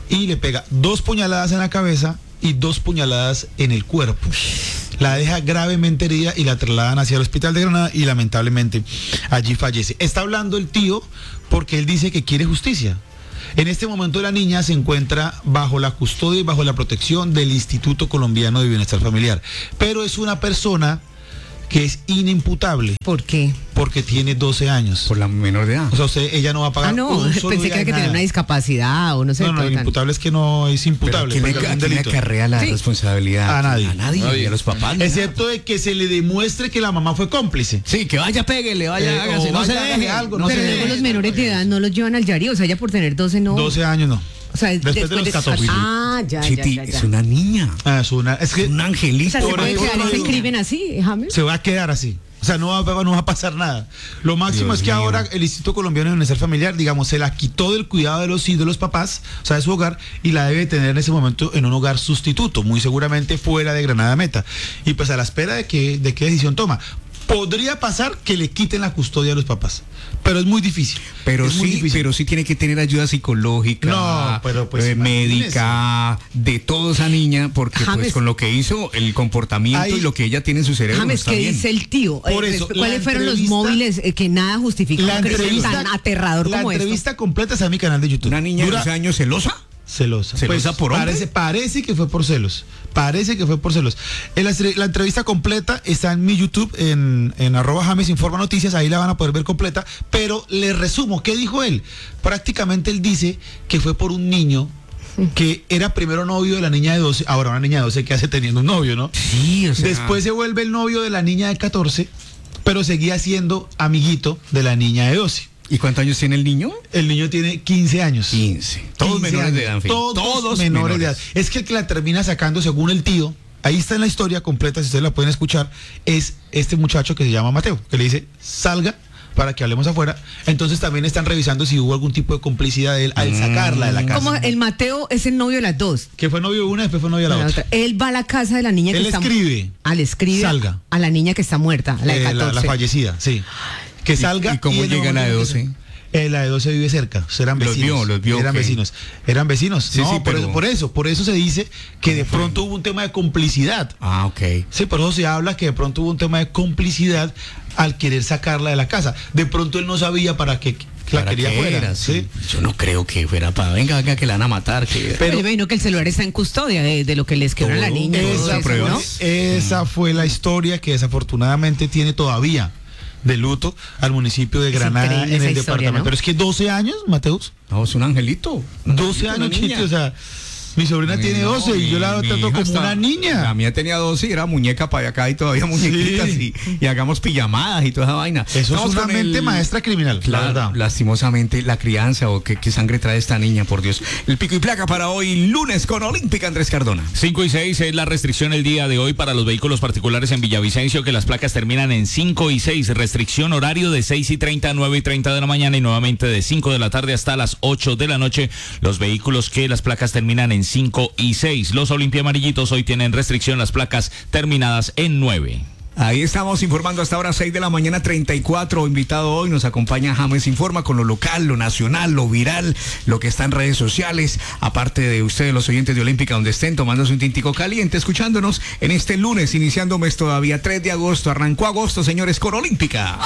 S5: y le pega dos puñaladas en la cabeza y dos puñaladas en el cuerpo. La deja gravemente herida y la trasladan hacia el hospital de Granada y lamentablemente allí fallece. Está hablando el tío porque él dice que quiere justicia. En este momento la niña se encuentra bajo la custodia y bajo la protección del Instituto Colombiano de Bienestar Familiar, pero es una persona que es inimputable.
S4: ¿Por qué?
S5: Porque tiene doce años.
S2: Por la menor de edad.
S5: O sea, usted, ella no va a pagar.
S4: Ah, no,
S5: un solo
S4: pensé
S5: día
S4: que era que
S5: nada.
S4: tenía una discapacidad o no sé.
S5: No, no,
S4: todo
S5: inimputable es que no es imputable.
S2: ¿Quién
S5: porque es un
S2: le
S5: delito.
S2: acarrea la
S4: Sí.
S2: responsabilidad?
S5: A nadie.
S2: A nadie,
S3: Nadie.
S2: ni a los papás. ni
S5: Excepto de que se le demuestre que la mamá fue cómplice.
S2: nada. Sí, que vaya, péguele, vaya,
S5: Eh,
S2: hágase,
S5: o
S2: no se
S5: vaya,
S2: deje.
S5: hágale algo,
S2: no
S5: no
S2: se
S4: Pero
S5: sé.
S4: luego
S2: deje.
S4: los menores de edad no los llevan al Yari, o sea, ella por tener doce no.
S5: doce años no.
S4: O sea,
S5: Después de los catorce.
S4: Ah, ya, ya,
S2: Chiti,
S4: ya, ya.
S2: es una niña.
S5: Ah, es una. Es que
S2: Es un angelito.
S4: O sea, se
S5: por
S4: puede
S5: eso
S4: quedar
S5: no
S4: ese
S5: digo.
S4: crimen así, James.
S5: se va a quedar así. O sea, no va, no va a pasar nada. Lo máximo
S2: Dios
S5: es que
S2: mío.
S5: ahora el Instituto Colombiano de Bienestar Familiar, digamos, se la quitó del cuidado de los, de los papás, o sea, de su hogar, y la debe tener en ese momento en un hogar sustituto, muy seguramente fuera de Granada Meta. Y pues a la espera de que, de qué decisión toma. Podría pasar que le quiten la custodia a los papás, pero es muy difícil.
S2: Pero
S5: es muy
S2: sí,
S5: difícil.
S2: pero sí tiene que tener ayuda psicológica,
S5: No, pero pues
S2: eh,
S5: imagínese.
S2: médica, de toda esa niña, porque
S4: James.
S2: pues con lo que hizo, el comportamiento
S5: Ahí-
S2: y lo que ella tiene en su cerebro no
S4: James,
S2: está
S4: ¿qué
S2: bien.
S4: dice el tío?
S5: Por
S4: Eh,
S5: eso,
S4: ¿Cuáles
S5: la
S4: fueron los
S5: entrevista-
S4: móviles eh, que nada justifican
S5: La
S4: un crimen
S5: entrevista,
S4: tan aterrador
S5: la
S4: como esto?
S5: entrevista completa está en mi canal de YouTube.
S2: Una niña
S5: Dura-
S2: de doce años celosa.
S5: Celosa.
S2: ¿Celosa por hombre?
S5: parece, parece que fue por celos. Parece que fue por celos. En la, la entrevista completa está en mi YouTube, en, en arroba James Informa Noticias, ahí la van a poder ver completa, pero le resumo, ¿qué dijo él? Prácticamente él dice que fue por un niño que era primero novio de la niña de doce, ahora una niña de doce que hace teniendo un novio, ¿no?
S2: Sí, o sea.
S5: Después se vuelve el novio de la niña de catorce, pero seguía siendo amiguito de la niña de doce.
S2: ¿Y cuántos años tiene el niño?
S5: El niño tiene quince años.
S2: quince. Todos
S5: quince
S2: menores
S5: años.
S2: de edad, en fin.
S5: Todos, menores, de edad. Es que el que la termina sacando, según el tío, ahí está en la historia completa, si ustedes la pueden escuchar, es este muchacho que se llama Mateo, que le dice, salga para que hablemos afuera. Entonces también están revisando si hubo algún tipo de complicidad de él al sacarla de la casa.
S4: Como el Mateo es el novio de las dos.
S5: Que fue novio de una, después fue novio de la,
S4: La
S5: otra.
S4: otra. Él va a la casa de la niña que
S5: Él
S4: está
S5: escribe.
S4: Ah, le escribe
S5: Salga.
S4: a la niña que está muerta, a la de
S5: Eh, la,
S4: catorce.
S5: la fallecida, sí. Que salga.
S2: y cómo
S5: en el
S2: llega la de
S5: momento que
S2: doce?
S5: se- Eh, la de doce vive cerca, o sea, eran
S2: Los
S5: vecinos.
S2: vio, los vio,
S5: Eran
S2: ok.
S5: vecinos. Eran vecinos.
S2: Sí,
S5: no,
S2: sí,
S5: por,
S2: pero-
S5: eso, por eso, por eso se dice que de pronto hubo un tema de complicidad.
S2: Ah, ok.
S5: Sí, por eso se habla que de pronto hubo un tema de complicidad al querer sacarla de la casa. De pronto él no sabía para qué la
S2: ¿Para
S5: quería
S2: qué
S5: fuera.
S2: era?
S5: ¿sí?
S2: Sí. Yo no creo que fuera para, venga, venga, que la van a matar. Que...
S4: Pero yo me imagino que el celular está en custodia de, de lo que les quedó a la
S2: Todo,
S4: niña.
S2: todo
S4: todo
S5: Esa,
S2: se
S4: eso,
S2: prueba.
S4: ¿no?
S5: esa fue la historia que desafortunadamente tiene todavía de luto al municipio de
S4: Es
S5: Granada
S4: increíble
S5: en
S4: esa
S5: el
S4: historia,
S5: departamento.
S4: ¿no?
S5: Pero es que doce años, Mateus.
S2: No, es un angelito.
S5: doce
S2: Una
S5: años,
S2: niña.
S5: Chiti, o sea, mi sobrina tiene
S2: No,
S5: doce y yo la
S2: mi- mi
S5: trato
S2: hija
S5: como
S2: está-
S5: una niña.
S2: La mía tenía doce y era muñeca para acá y todavía muñequitas
S5: Sí.
S2: y, y hagamos pijamadas y toda esa vaina.
S5: Eso
S2: Estamos
S5: es una
S2: con
S5: mente
S2: el-
S5: maestra criminal, la
S2: Claro,
S5: verdad.
S2: lastimosamente la crianza o qué, qué sangre trae esta niña, por Dios. El pico y placa para hoy, lunes con Olímpica Andrés Cardona.
S6: cinco y seis es la restricción el día de hoy para los vehículos particulares en Villavicencio, que las placas terminan en cinco y seis. Restricción horario de seis y treinta a nueve y treinta de la mañana y nuevamente de cinco de la tarde hasta las ocho de la noche. Los vehículos que las placas terminan en cinco y seis. Los Olimpia Amarillitos hoy tienen restricción las placas terminadas en nueve.
S2: Ahí estamos informando hasta ahora seis de la mañana, treinta y cuatro. Invitado hoy nos acompaña James Informa con lo local, lo nacional, lo viral, lo que está en redes sociales. Aparte de ustedes, los oyentes de Olímpica, donde estén tomándose un tintico caliente, escuchándonos en este lunes, iniciando mes todavía, tres de agosto. Arrancó agosto, señores, con Olímpica.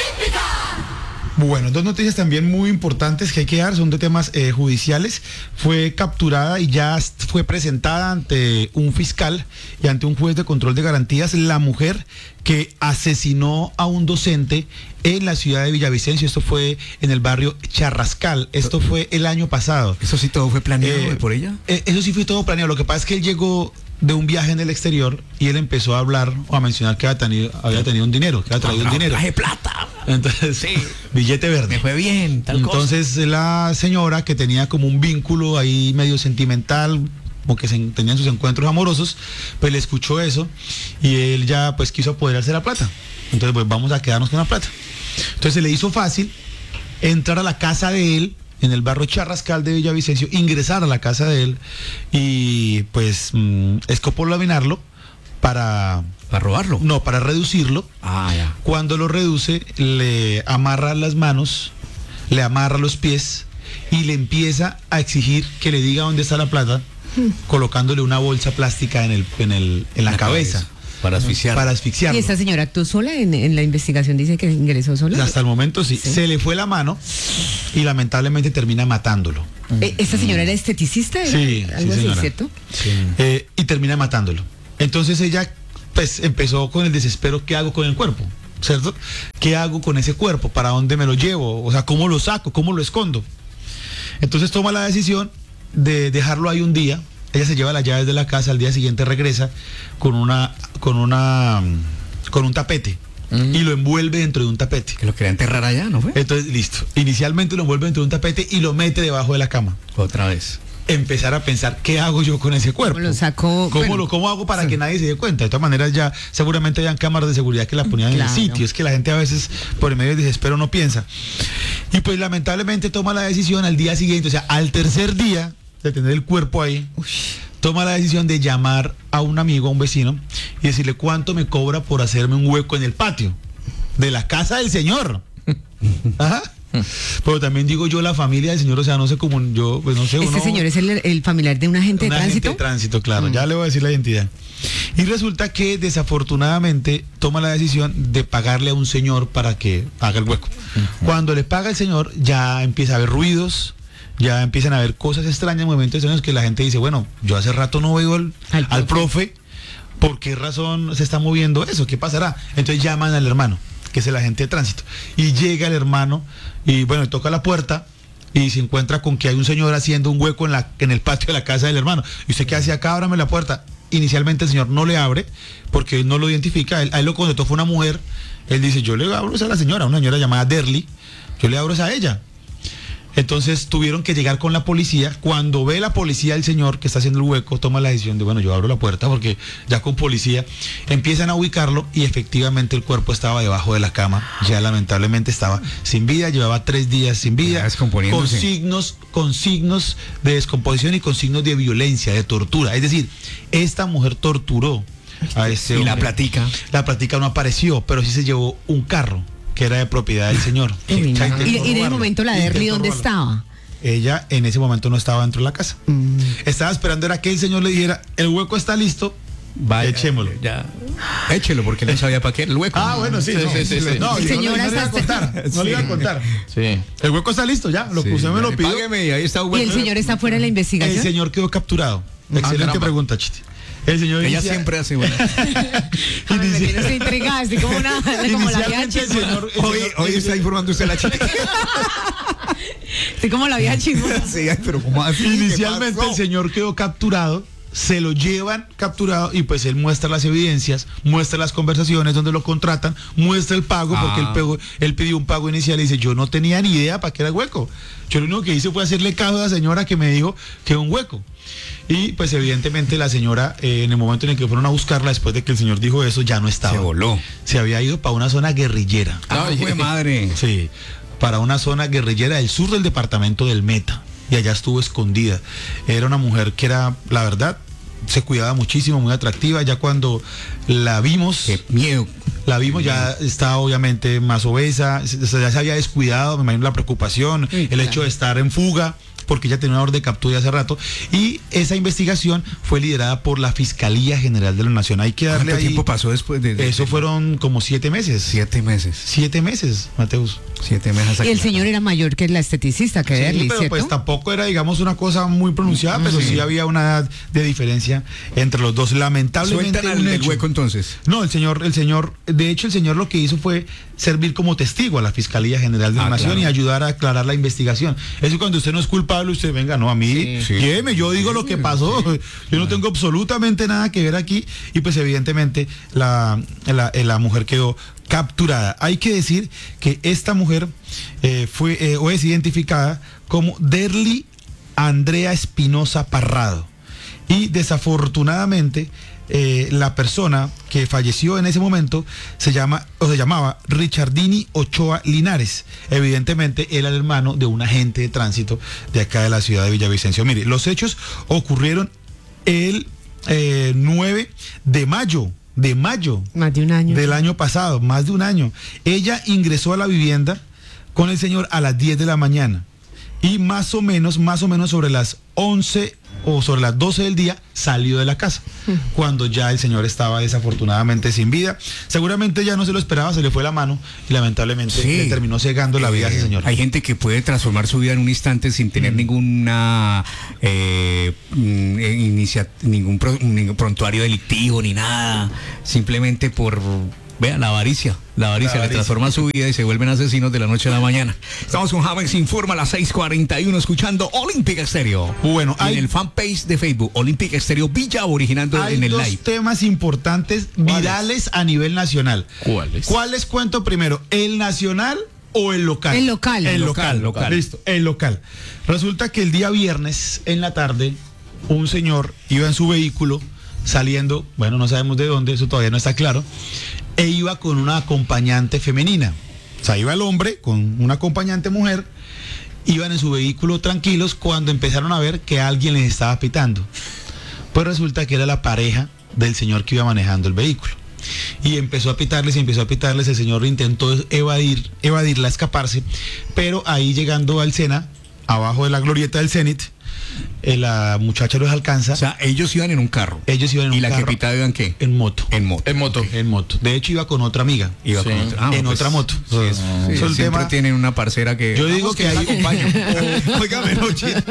S5: Bueno, dos noticias también muy importantes que hay que dar, son de temas eh, judiciales. Fue capturada y ya fue presentada ante un fiscal y ante un juez de control de garantías la mujer que asesinó a un docente en la ciudad de Villavicencio. Esto fue en el barrio Charrascal. Esto fue el año pasado.
S2: Eso sí, todo fue planeado
S5: Eh,
S2: por ella.
S5: eh, eso sí fue todo planeado. Lo que pasa es que él llegó de un viaje en el exterior y él empezó a hablar o a mencionar que había tenido, había tenido un dinero, que había traído un dinero.
S2: Traje plata.
S5: Entonces,
S2: Sí.
S5: billete verde.
S2: Me fue bien, tal cosa.
S5: Entonces la señora, que tenía como un vínculo ahí medio sentimental, como que se, tenían sus encuentros amorosos, pues le escuchó eso y él ya pues quiso apoderarse de la plata. Entonces pues vamos a quedarnos con la plata. Entonces se le hizo fácil entrar a la casa de él en el barrio Charrascal de Villavicencio, ingresar a la casa de él y pues mmm, escopolaminarlo para...
S2: Para robarlo.
S5: No, para reducirlo.
S2: Ah, ya.
S5: Cuando lo reduce, le amarra las manos, le amarra los pies y le empieza a exigir que le diga dónde está la plata, colocándole una bolsa plástica en el en el en la, la cabeza, cabeza
S2: para asfixiar.
S5: Para asfixiarlo.
S4: ¿Y esta señora actuó sola en, en la investigación? Dice que ingresó sola.
S5: Hasta el momento sí. sí. Se le fue la mano y lamentablemente termina matándolo.
S4: ¿Esta señora era esteticista? ¿Era
S5: sí,
S4: algo
S5: sí,
S4: así,
S5: señora.
S4: ¿cierto?
S5: Sí. Eh, y termina matándolo. Entonces ella pues empezó con el desespero, ¿qué hago con el cuerpo? ¿Cierto? ¿Qué hago con ese cuerpo? ¿Para dónde me lo llevo? O sea, ¿cómo lo saco? ¿Cómo lo escondo? Entonces toma la decisión de dejarlo ahí un día. Ella se lleva las llaves de la casa, al día siguiente regresa con una con una con un tapete mm. y lo envuelve dentro de un tapete.
S2: Que lo quería enterrar allá, ¿no fue?
S5: Entonces, listo. Inicialmente lo envuelve dentro de un tapete y lo mete debajo de la cama.
S2: Otra vez.
S5: Empezar a pensar, ¿qué hago yo con ese cuerpo?
S4: ¿Cómo lo saco?
S5: ¿Cómo,
S4: bueno,
S5: lo, cómo hago para
S4: sí.
S5: que nadie se dé cuenta? De todas maneras, ya seguramente hayan cámaras de seguridad que la ponían claro. en el sitio. Es que la gente a veces, por el medio de desespero, no piensa. Y pues lamentablemente toma la decisión al día siguiente, o sea, al tercer día de tener el cuerpo ahí, Uy. toma la decisión de llamar a un amigo, a un vecino, y decirle cuánto me cobra por hacerme un hueco en el patio de la casa del señor. Ajá. Pero también digo yo, la familia del señor, o sea, no sé cómo, yo, pues no sé.
S4: ¿Este
S5: uno,
S4: señor es el, el familiar de un agente
S5: un
S4: de tránsito?
S5: Agente de tránsito, claro, mm. ya le voy a decir la identidad. Y resulta que desafortunadamente toma la decisión de pagarle a un señor para que haga el hueco. Uh-huh. Cuando le paga el señor, ya empieza a haber ruidos, ya empiezan a haber cosas extrañas, momentos extraños que la gente dice, bueno, yo hace rato no veo al, al, al profe, ¿por qué razón se está moviendo eso? ¿Qué pasará? Entonces llaman al hermano, que es el agente de tránsito, y llega el hermano y bueno, toca la puerta y se encuentra con que hay un señor haciendo un hueco en la en el patio de la casa del hermano. ¿Y usted qué hace acá? Ábrame la puerta. Inicialmente el señor no le abre porque él no lo identifica, él, a él lo contrató fue una mujer. Él dice, yo le abro a la señora, una señora llamada Derly, yo le abro a ella. Entonces tuvieron que llegar con la policía. Cuando ve la policía el señor que está haciendo el hueco, toma la decisión de, bueno, yo abro la puerta porque ya con policía empiezan a ubicarlo y efectivamente el cuerpo estaba debajo de la cama. Ya lamentablemente estaba sin vida, llevaba tres días sin vida, con signos, con signos de descomposición y con signos de violencia, de tortura. Es decir, esta mujer torturó a este hombre.
S2: Y la platica.
S5: La platica no apareció, pero sí se llevó un carro que era de propiedad del señor.
S4: Y, y en el momento la Derly, ¿dónde estaba?
S5: Ella en ese momento no estaba dentro de la casa. Mm. Estaba esperando era que el señor le dijera, el hueco está listo, vaya, echémoslo.
S2: Ya. Échelo, porque él no sabía para qué era el hueco.
S5: Ah, bueno, sí.
S3: sí,
S5: no,
S3: sí, sí, sí.
S5: no,
S4: el
S5: yo
S4: señor
S5: no, no le iba a contar. No sí. le iba a contar.
S3: Sí.
S5: El hueco está listo ya, lo que usted me lo pidió.
S2: Págueme y ahí está el hueco.
S4: ¿Y el señor está fuera de la investigación?
S5: El señor quedó capturado. Ah, excelente caramba. Pregunta, Chiti. El señor
S2: ella
S5: inicia...
S2: siempre hace bueno.
S4: A ver, me tienes intrigada, así como una como la vieja chismosa.
S5: Señor, el
S2: hoy,
S5: señor,
S2: hoy
S5: el
S2: está informando usted la chica.
S4: Estoy como la vieja chismosa.
S2: Sí, pero como así.
S5: Inicialmente el señor quedó capturado, se lo llevan capturado y pues él muestra las evidencias, muestra las conversaciones donde lo contratan, muestra el pago, ah. porque él, pegó, él pidió un pago inicial y dice, yo no tenía ni idea para qué era el hueco. Yo lo único que hice fue hacerle caso a la señora que me dijo que era un hueco. Y pues evidentemente la señora, eh, en el momento en el que fueron a buscarla, después de que el señor dijo eso, ya no estaba.
S2: Se voló.
S5: Se había ido para una zona guerrillera.
S2: Ah, fue madre.
S5: Sí, para una zona guerrillera del sur del departamento del Meta. Y allá estuvo escondida. Era una mujer que era, la verdad, se cuidaba muchísimo, muy atractiva. Ya cuando la vimos...
S2: ¡Qué miedo!
S5: La vimos, ya estaba obviamente más obesa, ya se había descuidado, me imagino la preocupación, sí, el claro. hecho de estar en fuga, porque ella tenía una orden de captura hace rato, y esa investigación fue liderada por la Fiscalía General de la Nación. Hay que darle
S2: ¿Cuánto
S5: ahí,
S2: tiempo pasó después de, de
S5: eso? Fueron como siete meses.
S2: Siete meses.
S5: Siete meses, Mateus.
S2: Siete meses.
S4: Y el señor era mayor que la esteticista, que
S5: sí,
S4: Derly,
S5: pero
S4: ¿cierto?
S5: pues tampoco era, digamos, una cosa muy pronunciada, mm, pero sí. sí había una edad de diferencia entre los dos. Lamentablemente.
S2: Sueltan el hueco entonces.
S5: No, el señor, el señor, de hecho el señor lo que hizo fue servir como testigo a la Fiscalía General de la ah, Nación claro. y ayudar a aclarar la investigación. Eso cuando usted no es culpable, usted venga, no, a mí, sí, lléveme, sí. yo digo lo que pasó, yo no tengo absolutamente nada que ver aquí, y pues evidentemente la, la, la mujer quedó capturada. Hay que decir que esta mujer eh, fue eh, o es identificada como Derly Andrea Espinosa Parrado, y desafortunadamente Eh, la persona que falleció en ese momento se llama o se llamaba Richardini Ochoa Linares. Evidentemente él era el hermano de un agente de tránsito de acá de la ciudad de Villavicencio. Mire, los hechos ocurrieron el eh, nueve de mayo. De mayo.
S4: Más de un año.
S5: Del año pasado, más de un año. Ella ingresó a la vivienda con el señor a las diez de la mañana. y más o menos, más o menos sobre las once o sobre las doce del día salió de la casa, cuando ya el señor estaba desafortunadamente sin vida. Seguramente ya no se lo esperaba, se le fue la mano y lamentablemente
S2: Sí.
S5: le terminó cegando la vida a ese
S2: Eh,
S5: señor.
S2: Hay gente que puede transformar su vida en un instante sin tener ninguna eh, mm, eh, inicia- ningún, pro- ningún prontuario delictivo ni nada, simplemente por, vea, la avaricia. La avaricia
S5: La
S2: le
S5: avaricia.
S2: transforma su vida y se vuelven asesinos de la noche a la mañana. Estamos con James Informa a las seis cuarenta y uno escuchando Olímpica Estéreo.
S5: Bueno,
S2: Y
S5: hay-
S2: en el fanpage de Facebook, Olímpica Estéreo Villa, originando
S5: Hay
S2: en el
S5: dos
S2: live.
S5: temas importantes virales a nivel nacional.
S3: ¿Cuáles?
S5: ¿Cuáles cuento primero? ¿El nacional o el local?
S4: El local.
S5: El
S2: Local,
S5: local,
S2: local.
S5: Listo, el local. Resulta que el día viernes en la tarde, un señor iba en su vehículo saliendo, bueno, no sabemos de dónde, eso todavía no está claro, e iba con una acompañante femenina. O sea, iba el hombre con una acompañante mujer, iban en su vehículo tranquilos cuando empezaron a ver que alguien les estaba pitando. Pues resulta que era la pareja del señor que iba manejando el vehículo. Y empezó a pitarles y empezó a pitarles. El señor intentó evadir, evadirla, escaparse, pero ahí llegando al Sena, abajo de la glorieta del Zenit, eh, la muchacha los alcanza.
S2: O sea, ellos iban en un carro.
S5: Ellos iban en
S2: ¿Y
S5: un
S2: la que
S5: carro
S2: pitaba iban qué?
S5: en moto.
S2: En moto.
S3: En moto.
S5: En moto. De hecho, iba con otra amiga.
S2: Iba
S3: Sí.
S2: con otra, ah,
S5: En
S2: pues,
S5: otra moto.
S2: sí, es-
S5: Sí,
S2: sí,
S5: eso el
S2: siempre
S5: tema-
S2: tienen una parcera que.
S5: Yo digo
S2: Vamos,
S5: que
S2: la
S5: ahí.
S2: acompaño.
S5: o, óigame, no, chiste.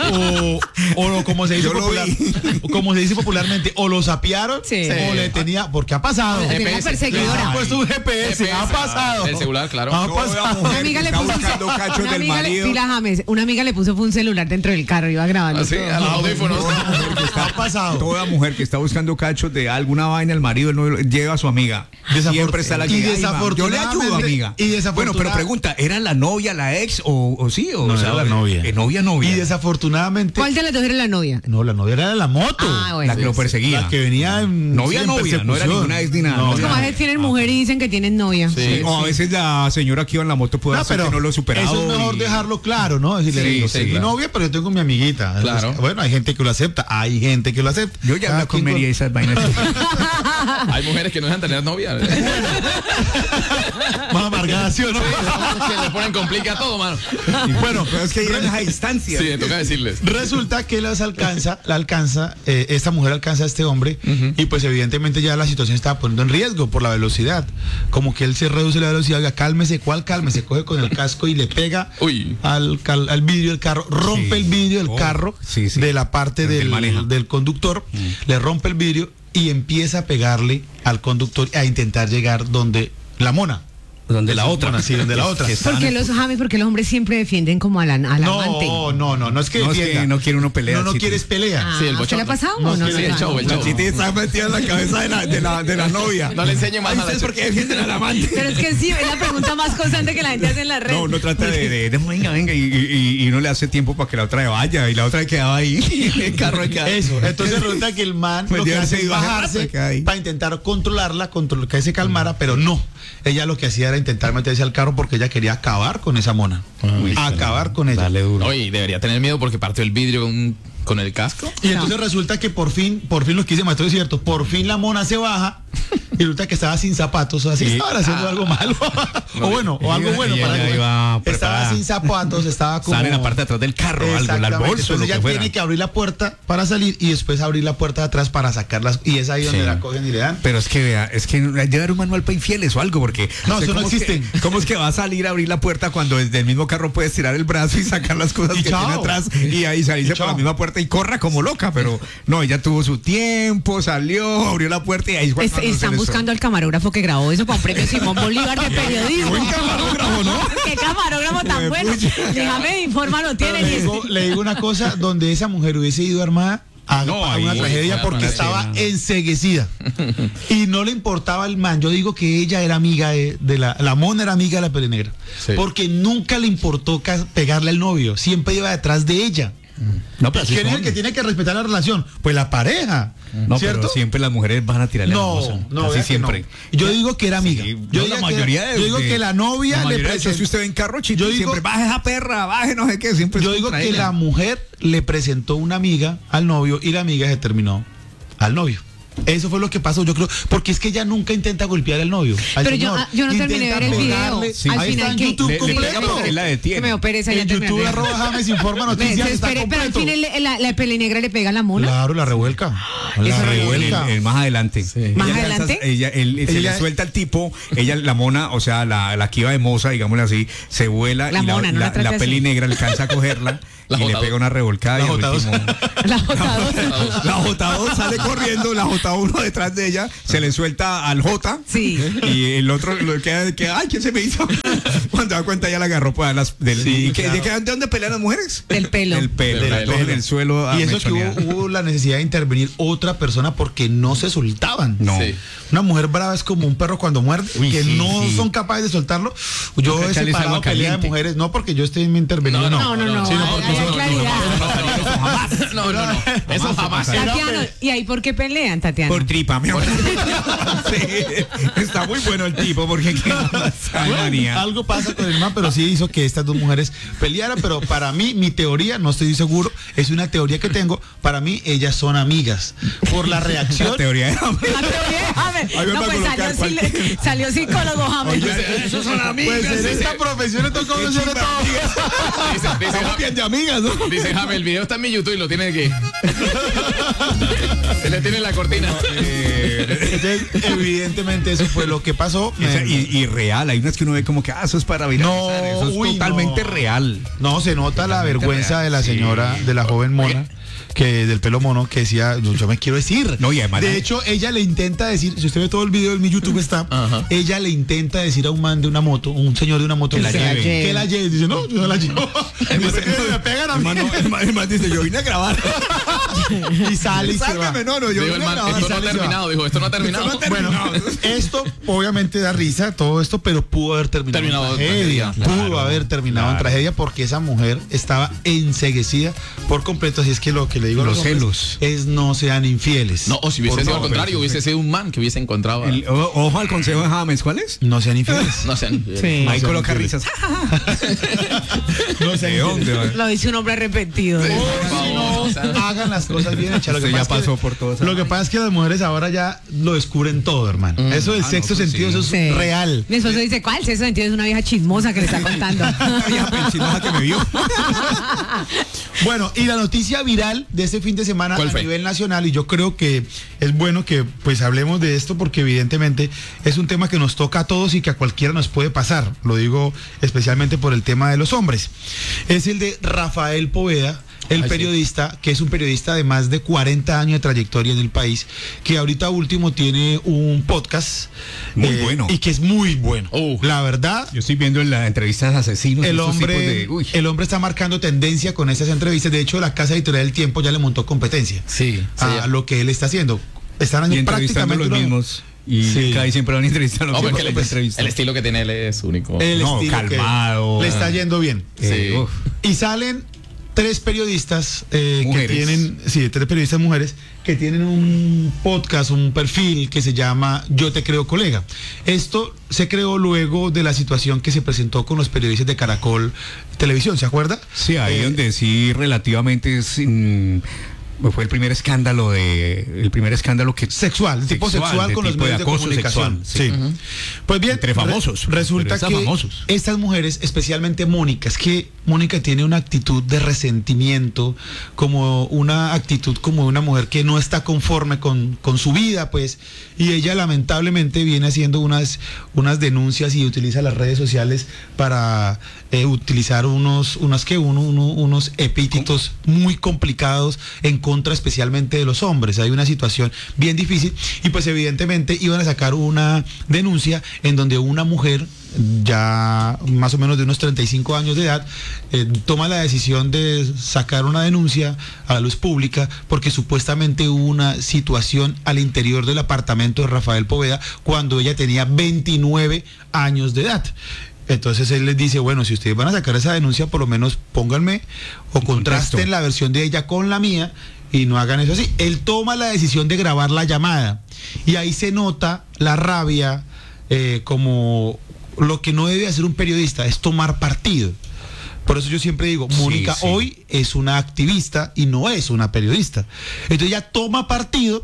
S5: o, o como se dice
S2: Yo lo
S5: popular,
S2: vi.
S5: o como se dice popularmente, o lo sapearon
S4: Sí.
S5: o le tenía, porque ha pasado.
S4: Tenía
S3: G P S.
S4: perseguidora.
S5: Han puesto un G P S,
S3: G P S,
S5: ha pasado.
S3: el celular, claro.
S5: Ha
S3: Yo
S5: pasado.
S4: Una amiga le
S2: está
S4: puso
S2: buscando cachos
S4: una
S2: del
S4: amiga le-
S2: marido.
S4: Pila James, una amiga le puso fue un celular dentro del carro, iba grabando.
S3: Así,
S4: todo.
S3: a los audífonos.
S5: Ha pasado.
S2: Toda mujer que está buscando cachos de alguna vaina, el marido el novio, lleva a su amiga.
S5: Desafor-
S2: Siempre está la que
S5: y
S2: "Ay, ma, yo le
S5: desafortunadamente-
S2: ayudo, amiga.
S5: y desafortuna-
S2: Bueno, pero pregunta, ¿era la novia, la ex o, o sí? O,
S5: No,
S2: o sea,
S5: era la novia.
S2: eh, novia, novia.
S5: Y desafortunadamente.
S4: ¿Cuál de las dos era la novia?
S5: No, la novia era de la moto.
S4: Ah, bueno.
S2: la que lo perseguía.
S5: La que venía en.
S2: Novia,
S5: sí, en
S2: novia, no era
S5: persecución.
S2: ninguna ex ni nada,
S5: No,
S2: no,
S4: Es como a veces tienen mujer y dicen que tienen novia.
S3: Sí.
S2: O a veces la señora que iba en la moto puede
S5: No,
S2: hacer
S5: pero
S2: que no lo ha superado.
S5: eso es mejor
S2: y-
S5: dejarlo claro, ¿no? Decirle,
S3: Sí,
S5: yo
S3: sí,
S5: soy mi
S3: claro.
S5: novia, pero yo tengo mi amiguita.
S3: Claro.
S5: Entonces, bueno, hay gente que lo acepta, hay gente que lo acepta.
S2: Yo ya
S5: Cada
S2: la
S5: quien
S2: comería
S5: con-
S2: esas vainas.
S3: Hay mujeres que no dejan tener novia.
S5: Más amargada, ¿sí o no?
S3: Que le ponen complica todo, mano.
S5: Bueno,
S2: Pero es que llegan a esa distancia.
S3: Sí, me toca decirles.
S5: resulta que las alcanza, la alcanza, eh, esta mujer alcanza a este hombre y pues evidentemente ya la situación estaba poniendo en riesgo por la velocidad. Como que él se reduce la velocidad, oiga, cálmese, ¿cuál cálmese? Coge con el casco y le pega
S3: Uy.
S5: al, cal- al vidrio del carro, rompe
S2: Sí.
S5: el vidrio del
S2: Oh,
S5: carro
S2: sí, sí.
S5: de la parte
S2: Del que
S5: del,
S2: maneja.
S5: del conductor, le rompe el vidrio y empieza a pegarle al conductor a intentar llegar donde la mona.
S2: Donde la otra.
S5: Mona, sí, donde la otra.
S2: Que
S4: ¿Por
S2: estaban-
S4: qué los James? Porque los hombres siempre defienden como al, al amante.
S5: No, no, no, no es que
S2: No, es que
S5: defienda.
S2: no quiere uno pelear,
S5: No, no
S2: Chito.
S5: quieres pelea.
S4: Ah,
S3: Sí, el
S4: ¿a usted le ha
S3: bochorno.
S4: pasado
S5: No,
S4: o no?
S5: sí,
S4: le
S3: el
S4: ha
S3: show,
S4: pasado?
S3: el show.
S2: Chito está metida en la cabeza de la, de la, de la novia.
S3: No le enseñe más
S2: Ay,
S3: a la
S2: ¿ustedes
S3: chica.
S2: por qué defienden al amante?
S4: Pero es que sí, es la pregunta más constante que la gente hace en la red.
S2: No, uno trata de, de, de, venga, venga, y, y, y no le hace tiempo para que la otra vaya, y la otra quedaba ahí, el carro quedaba.
S5: Eso, entonces resulta que el man
S2: Pues
S5: lo que
S2: ya
S5: hace
S2: se
S5: es
S2: iba a
S5: bajarse
S2: rato que ahí.
S5: para intentar controlarla, control, que se calmara, pero no. Ella lo que hacía era intentar meterse al carro porque ella quería acabar con esa mona. acabar con ella.
S2: Dale duro.
S3: Oye, debería tener miedo porque partió el vidrio con, con el casco.
S5: Y entonces resulta que por fin, por fin lo que dice Maestro es cierto, por fin la mona se baja y resulta que estaba sin zapatos, así que estaban haciendo algo malo. o bueno, o algo
S2: ella-
S5: bueno
S2: ella
S5: para
S2: ya
S5: el-
S2: iba
S5: Estaba
S2: preparada.
S5: sin zapatos, estaba como.
S2: Sale en la parte de atrás del carro, algo, el
S5: Exactamente,
S2: bolso, lo
S5: entonces
S2: que
S5: ella
S2: fuera.
S5: tiene que abrir la puerta para salir y después abrir la puerta de atrás para sacarlas. Y es ahí donde
S2: Sí.
S5: la cogen y le dan.
S2: Pero es que vea, es que debe haber un manual para infieles o algo, porque
S5: No,
S2: o sea,
S5: eso no
S2: ¿cómo es que-
S5: existe.
S2: ¿Cómo es que va a salir a abrir la puerta cuando desde el mismo carro puedes tirar el brazo y sacar las cosas
S5: Y
S2: que
S5: chao.
S2: tiene atrás y ahí salirse
S5: Y
S2: por la
S5: chao.
S2: misma puerta y corra como loca? Pero no, ella tuvo su tiempo, salió, abrió la puerta y ahí fue
S4: Es-
S2: cuando se
S4: están
S2: les-
S4: buscando al camarógrafo que grabó eso para un premio Simón Bolívar de periodismo.
S2: buen camarógrafo, ¿no?
S4: Qué camarógrafo tan bueno. Déjame informa, lo
S5: Pero
S4: tienen.
S5: le, digo, le digo una cosa, donde esa mujer hubiese ido armada a,
S2: No,
S5: a
S2: ahí,
S5: una tragedia
S3: uy,
S5: porque
S3: una
S5: estaba
S2: escena.
S5: enceguecida. Y no le importaba el man. Yo digo que ella era amiga de, de la... La mona era amiga de la pelenegra.
S3: Sí.
S5: Porque nunca le importó ca- pegarle al novio. Siempre iba detrás de ella.
S2: No, pero así
S5: ¿Quién es el
S2: son.
S5: que tiene que respetar la relación? Pues la pareja.
S2: No,
S5: ¿cierto?
S2: pero siempre las mujeres van a tirarle a la
S5: No,
S2: esposa.
S5: no,
S2: así
S5: vea que
S2: siempre.
S5: no. Yo digo que era amiga.
S2: Sí,
S5: yo
S2: no,
S5: digo
S2: la
S5: que-
S2: mayoría de,
S5: yo digo
S2: de-
S5: que la novia
S2: la
S5: le
S2: mayoría de hecho,
S5: presentó.
S2: si usted ve en carro, Chito,
S5: Yo digo-
S2: siempre baje esa perra, baje no sé qué, siempre
S5: Yo
S2: es
S5: digo
S2: contra
S5: que
S2: ella.
S5: la mujer le presentó una amiga al novio y la amiga se terminó al novio. Eso fue lo que pasó, yo creo, porque es que ella nunca intenta golpear al novio. Al
S4: Pero
S5: señor.
S4: yo, yo no terminé de ver el video.
S5: Sí.
S4: Al
S5: Ahí
S4: final
S5: está en
S4: que
S5: YouTube
S4: le- le
S5: completo.
S4: pega porque
S2: la detiene.
S4: que me dio pereza ya
S5: En
S4: terminar
S5: YouTube
S4: de-
S5: arroba James informa noticias,
S4: Se
S5: está
S4: espere, pero al
S5: completo.
S4: final la, la pelenegra le pega a la mona.
S5: Claro, la revuelca. La
S4: Eso
S5: revuelca.
S2: El- el más adelante.
S4: ¿Más
S2: Ella le
S4: adelante?
S2: alza- ella, él- él se
S5: Ella-
S2: le suelta al tipo, ella, la mona, o sea, la, la que iba de moza, digámosle así, se vuela
S4: La
S2: y
S4: mona,
S2: la,
S4: no la
S2: la,
S4: trate
S2: la
S4: así.
S2: peli negra alcanza a cogerla
S3: La
S2: y le
S3: J dos.
S2: pega una revolcada
S5: La
S2: y al
S5: J dos.
S2: último-
S4: La J dos.
S2: La J dos sale corriendo, la J uno detrás de ella, se le suelta al J
S4: Sí.
S2: y el otro lo queda que ay, ¿quién se me hizo? Cuando da cuenta ya la agarró pues, a las del,
S5: Sí,
S2: ¿y qué-
S5: claro.
S2: ¿de, qué- de dónde pelean las mujeres?
S4: Del pelo.
S2: Del pelo,
S3: Del
S2: las
S3: pelo.
S2: dos en el suelo a
S5: Y eso que hubo,
S2: mechonear.
S5: hubo la necesidad de intervenir otra persona porque no se soltaban.
S2: No.
S3: Sí.
S5: Una mujer brava es como un perro cuando muerde,
S2: Uy,
S5: que
S2: sí,
S5: no
S2: sí.
S5: son capaces de soltarlo. Yo
S2: Toca
S5: he
S2: echarles
S5: separado
S2: agua
S5: pelea de
S2: caliente.
S5: mujeres, no porque yo esté interveniendo, no.
S4: No, no, no.
S5: Sí, no,
S4: hay-
S5: porque
S4: hay
S5: eso-
S4: claridad.
S3: No, no, no. Eso jamás.
S4: Tatiana, ¿y ahí por qué pelean, Tatiana?
S2: Por tripa, mi amor. Sí, está muy bueno el tipo porque qué
S5: Bueno,
S2: manía.
S5: algo pasa con el man, pero sí hizo que estas dos mujeres pelearan, pero para mí, mi teoría, no estoy seguro, es una teoría que tengo, para mí ellas son amigas. Por la reacción.
S2: La teoría de James.
S4: La teoría de James.
S2: Ahí me
S4: No,
S2: va a
S4: pues
S2: colocar
S4: salió,
S2: cualquier-
S4: sí- salió psicólogo James.
S2: Esos son
S5: Pues en esta profesión le toca conocer de todo.
S3: Dice, dice,
S2: Estamos bien de amigas, ¿no?
S3: dice James, el video está en mi YouTube y lo tiene aquí. Él le tiene la cortina.
S5: Entonces, evidentemente eso fue lo que pasó.
S2: Y,
S5: Me-
S2: y- y real, hay unas que uno ve como que, ah, eso es para viralizar,
S5: No,
S2: eso es
S5: uy,
S2: totalmente
S5: no.
S2: real.
S5: No, se nota la
S2: Totalmente
S5: vergüenza
S2: real,
S5: de la
S2: sí.
S5: señora, de la joven mona, que del pelo mono, que decía, yo, yo me quiero decir.
S2: No, y además-
S5: de hecho, ella le intenta decir, si usted ve todo el video en mi YouTube está,
S3: Ajá.
S5: ella le intenta decir a un man de una moto, un señor de una moto,
S2: Que la lleve.
S5: que la lleve. Dice, no, yo no la llevo. Dice, me pegan a mí.
S2: El man dice, yo vine a grabar.
S5: Y sale y se va.
S2: Sácame, no, no, yo
S3: Dijo
S2: vine
S3: el
S2: a
S3: man,
S2: grabar.
S3: esto no ha
S5: sale y se va.
S3: terminado. Dijo, esto no ha terminado.
S2: Esto no ha
S5: Bueno,
S2: terminado.
S5: esto obviamente da risa, todo esto, pero pudo haber terminado,
S3: Terminado
S5: en
S3: en
S5: tragedia.
S3: tragedia,
S5: Pudo
S2: claro,
S5: haber terminado en
S2: claro.
S5: tragedia porque esa mujer estaba enceguecida por completo. Así es que lo que le digo a
S2: Los
S5: los hombres
S2: celos.
S5: es no sean infieles.
S3: No, o si hubiese
S5: Por
S3: sido al
S5: favor.
S3: contrario, hubiese sido un man que hubiese encontrado. a-
S2: El- o- ojo al consejo de James, ¿cuál es?
S5: No sean infieles.
S3: No sé.
S4: Sí.
S2: Ahí
S5: sean
S2: coloca
S5: infieles.
S2: risas.
S5: No sean
S2: ¿De dónde?
S5: infieles.
S2: va?
S4: Lo dice un hombre arrepentido.
S5: O
S3: Por
S5: si
S3: favor,
S5: no,
S3: o sea.
S5: hagan las cosas bien hechas. Lo que
S2: Usted ya
S5: pasa es que-
S2: pasó por todo eso.
S5: Lo que pasa es que las mujeres ahora ya lo descubren todo, hermano. Eso del
S2: Ah, no,
S5: sexto
S2: pues
S5: sentido,
S2: sí.
S5: eso es
S4: Sí.
S5: real.
S4: Mi esposo dice, ¿cuál? Si eso sentido es una vieja chismosa que le está contando.
S2: Ya, pues, chismosa que me vio.
S5: Bueno, y la noticia viral de este fin de semana
S3: ¿Cuál
S5: a
S3: fue?
S5: nivel nacional, y yo creo que es bueno que pues hablemos de esto porque evidentemente es un tema que nos toca a todos y que a cualquiera nos puede pasar. Lo digo especialmente por el tema de los hombres. Es el de Rafael Poveda, el
S3: Ay, sí.
S5: periodista, que es un periodista de más de cuarenta años de trayectoria en el país, que ahorita último tiene un podcast
S2: Muy bueno.
S5: y que es muy bueno.
S3: Uh.
S5: La verdad,
S2: Yo estoy viendo en las entrevistas de asesinos.
S5: el
S2: estos
S5: hombre,
S2: tipos de- uy.
S5: el hombre está marcando tendencia con esas entrevistas. De hecho, la Casa Editorial del Tiempo ya le montó competencia
S3: Sí.
S5: a lo que él está haciendo. Están
S2: Y
S5: haciendo
S2: entrevistando a
S5: prácticamente
S2: los
S5: lo-
S2: mismos. Y
S5: Sí.
S2: casi siempre van a entrevistar a los
S3: No,
S2: mismos.
S3: porque el,
S2: Pues, entrevistas.
S3: el estilo que tiene él es único.
S5: el
S2: No,
S5: estilo que
S2: calmado.
S5: le está yendo bien.
S2: Eh,
S3: Sí.
S2: uf.
S5: Y salen tres periodistas eh, que
S2: Mujeres.
S5: tienen, sí, tres periodistas mujeres que tienen un podcast, un perfil que se llama Yo Te Creo Colega. Esto se creó luego de la situación que se presentó con los periodistas de Caracol Televisión, ¿se acuerda?
S2: Sí, ahí
S5: Eh,
S2: donde sí relativamente sin- fue el primer escándalo de el primer escándalo que
S5: Sexual, tipo sexual
S2: de
S5: con los
S2: tipo
S5: medios de,
S2: acoso
S5: comunicación.
S2: sexual,
S5: Sí. Pues bien,
S2: Entre famosos,
S5: re- resulta
S2: periodistas
S5: que
S2: famosos.
S5: estas mujeres, especialmente Mónica, es que Mónica tiene una actitud de resentimiento, como una actitud como de una mujer que no está conforme con, con su vida, pues, y ella lamentablemente viene haciendo unas, unas denuncias y utiliza las redes sociales para eh, utilizar unos, unas que uno, uno- unos epítetos muy complicados en contra especialmente de los hombres. Hay una situación bien difícil y pues evidentemente iban a sacar una denuncia en donde una mujer ya más o menos de unos treinta y cinco años de edad eh, toma la decisión de sacar una denuncia a la luz pública porque supuestamente hubo una situación al interior del apartamento de Rafael Poveda cuando ella tenía veintinueve años de edad. Entonces él les dice, bueno, si ustedes van a sacar esa denuncia, por lo menos pónganme o contrasten
S2: contexto.
S5: la versión de ella con la mía y no hagan eso así. Él toma la decisión de grabar la llamada y ahí se nota la rabia eh, como lo que no debe hacer un periodista es tomar partido. Por eso yo siempre digo,
S2: Sí,
S5: Mónica
S2: sí.
S5: hoy es una activista y no es una periodista. Entonces ella toma partido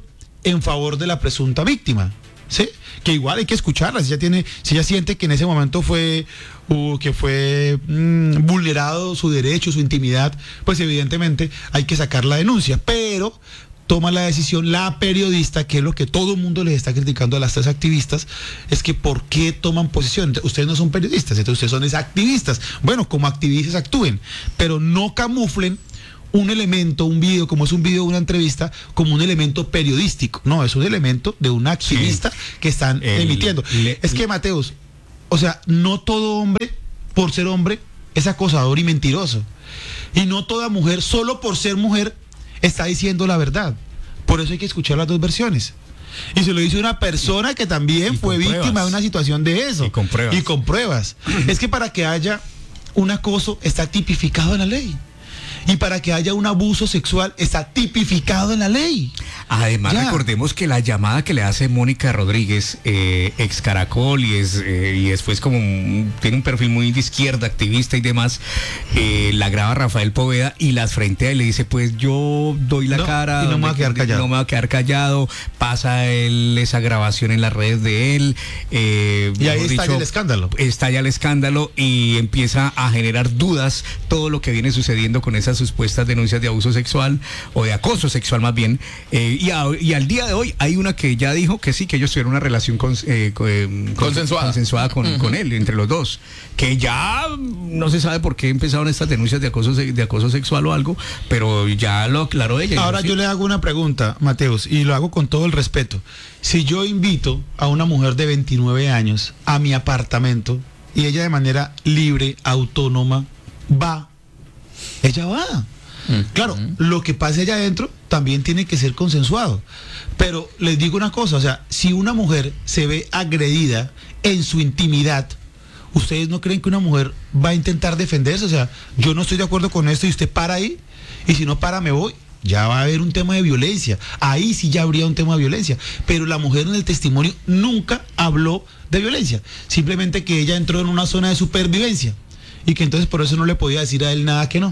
S5: en favor de la presunta víctima, ¿sí? Que igual hay que escucharla, si ella tiene, si ella siente que en ese momento fue uh, que fue mmm, vulnerado su derecho, su intimidad, pues evidentemente hay que sacar la denuncia, pero toma la decisión la periodista, que es lo que todo el mundo les está criticando a las tres activistas, es que ¿por qué toman posición? Ustedes no son periodistas, entonces ustedes son es activistas. Bueno, como activistas actúen, pero no camuflen un elemento, un video, como es un video de una entrevista, como un elemento periodístico. No, es un elemento de una activista sí, que están el, emitiendo. Le, es que, Mateus, o sea, no todo hombre, por ser hombre, es acosador y mentiroso. Y no toda mujer, solo por ser mujer, está diciendo la verdad. Por eso hay que escuchar las dos versiones. Y se lo dice una persona que también y fue víctima pruebas. de una situación de eso.
S2: Y con pruebas.
S5: Y con pruebas. Es que para que haya un acoso está tipificado en la ley. Y para que haya un abuso sexual está tipificado en la ley.
S2: Además,
S5: ya.
S2: recordemos que la llamada que le hace Mónica Rodríguez, eh, ex Caracol, y, es, eh, y después como un, tiene un perfil muy de izquierda, activista y demás, eh, la graba Rafael Poveda y las frentea y le dice, pues yo doy la
S5: no,
S2: cara.
S5: Y no me voy a quedar callado.
S2: No me voy a quedar callado. Pasa él esa grabación en las redes de él. Eh,
S5: y ahí estalla dicho, el escándalo.
S2: Estalla el escándalo y empieza a generar dudas todo lo que viene sucediendo con esas supuestas denuncias de abuso sexual o de acoso sexual más bien, eh, y, a, y al día de hoy hay una que ya dijo que sí, que ellos tuvieron una relación con, eh, con,
S3: consensuada,
S2: consensuada con, uh-huh. con él, entre los dos, que ya no se sabe por qué empezaron estas denuncias de acoso, de acoso sexual o algo, pero ya lo aclaró ella.
S5: Ahora yo le hago una pregunta, Mateus, y lo hago con todo el respeto. Si yo invito a una mujer de veintinueve años a mi apartamento y ella de manera libre, autónoma, va, ella va. Mm. Claro, lo que pase allá adentro también tiene que ser consensuado. Pero les digo una cosa, o sea, si una mujer se ve agredida en su intimidad, ¿ustedes no creen que una mujer va a intentar defenderse? O sea, yo no estoy de acuerdo con esto y usted para ahí, y si no para me voy. Ya va a haber un tema de violencia. Ahí sí ya habría un tema de violencia. Pero la mujer en el testimonio nunca habló de violencia. Simplemente que ella entró en una zona de supervivencia. Y que entonces por eso no le podía decir a él nada que no.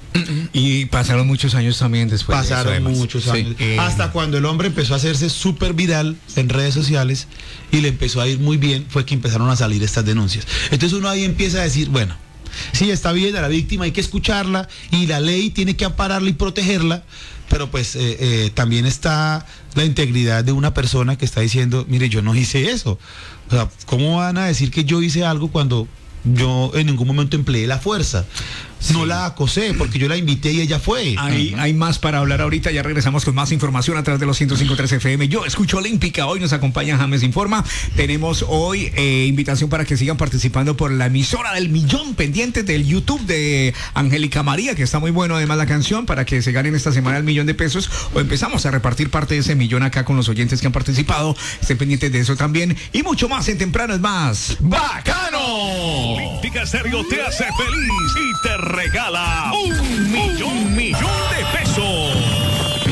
S2: Y pasaron muchos años también después.
S5: Pasaron
S2: de eso,
S5: muchos años.
S2: Sí. Eh,
S5: Hasta cuando el hombre empezó a hacerse súper viral en redes sociales y le empezó a ir muy bien, fue que empezaron a salir estas denuncias. Entonces uno ahí empieza a decir, bueno, sí, está bien, a la víctima hay que escucharla y la ley tiene que ampararla y protegerla, pero pues eh, eh, también está la integridad de una persona que está diciendo, mire, yo no hice eso. O sea, ¿cómo van a decir que yo hice algo cuando yo en ningún momento empleé la fuerza? Sí. No la acosé porque yo la invité y ella fue.
S2: Hay, uh-huh. hay más para hablar ahorita, ya regresamos con más información a través de los ciento cinco punto tres F M. Yo escucho Olímpica, hoy nos acompaña James Informa. Tenemos hoy eh, invitación para que sigan participando por la emisora del millón, pendiente del YouTube de Angélica María, que está muy bueno además la canción, para que se ganen esta semana el millón de pesos, o empezamos a repartir parte de ese millón acá con los oyentes que han participado. Estén pendientes de eso también y mucho más en Temprano es Más
S1: ¡Bacano! Olímpica Estéreo te hace feliz y te regala un millón, millón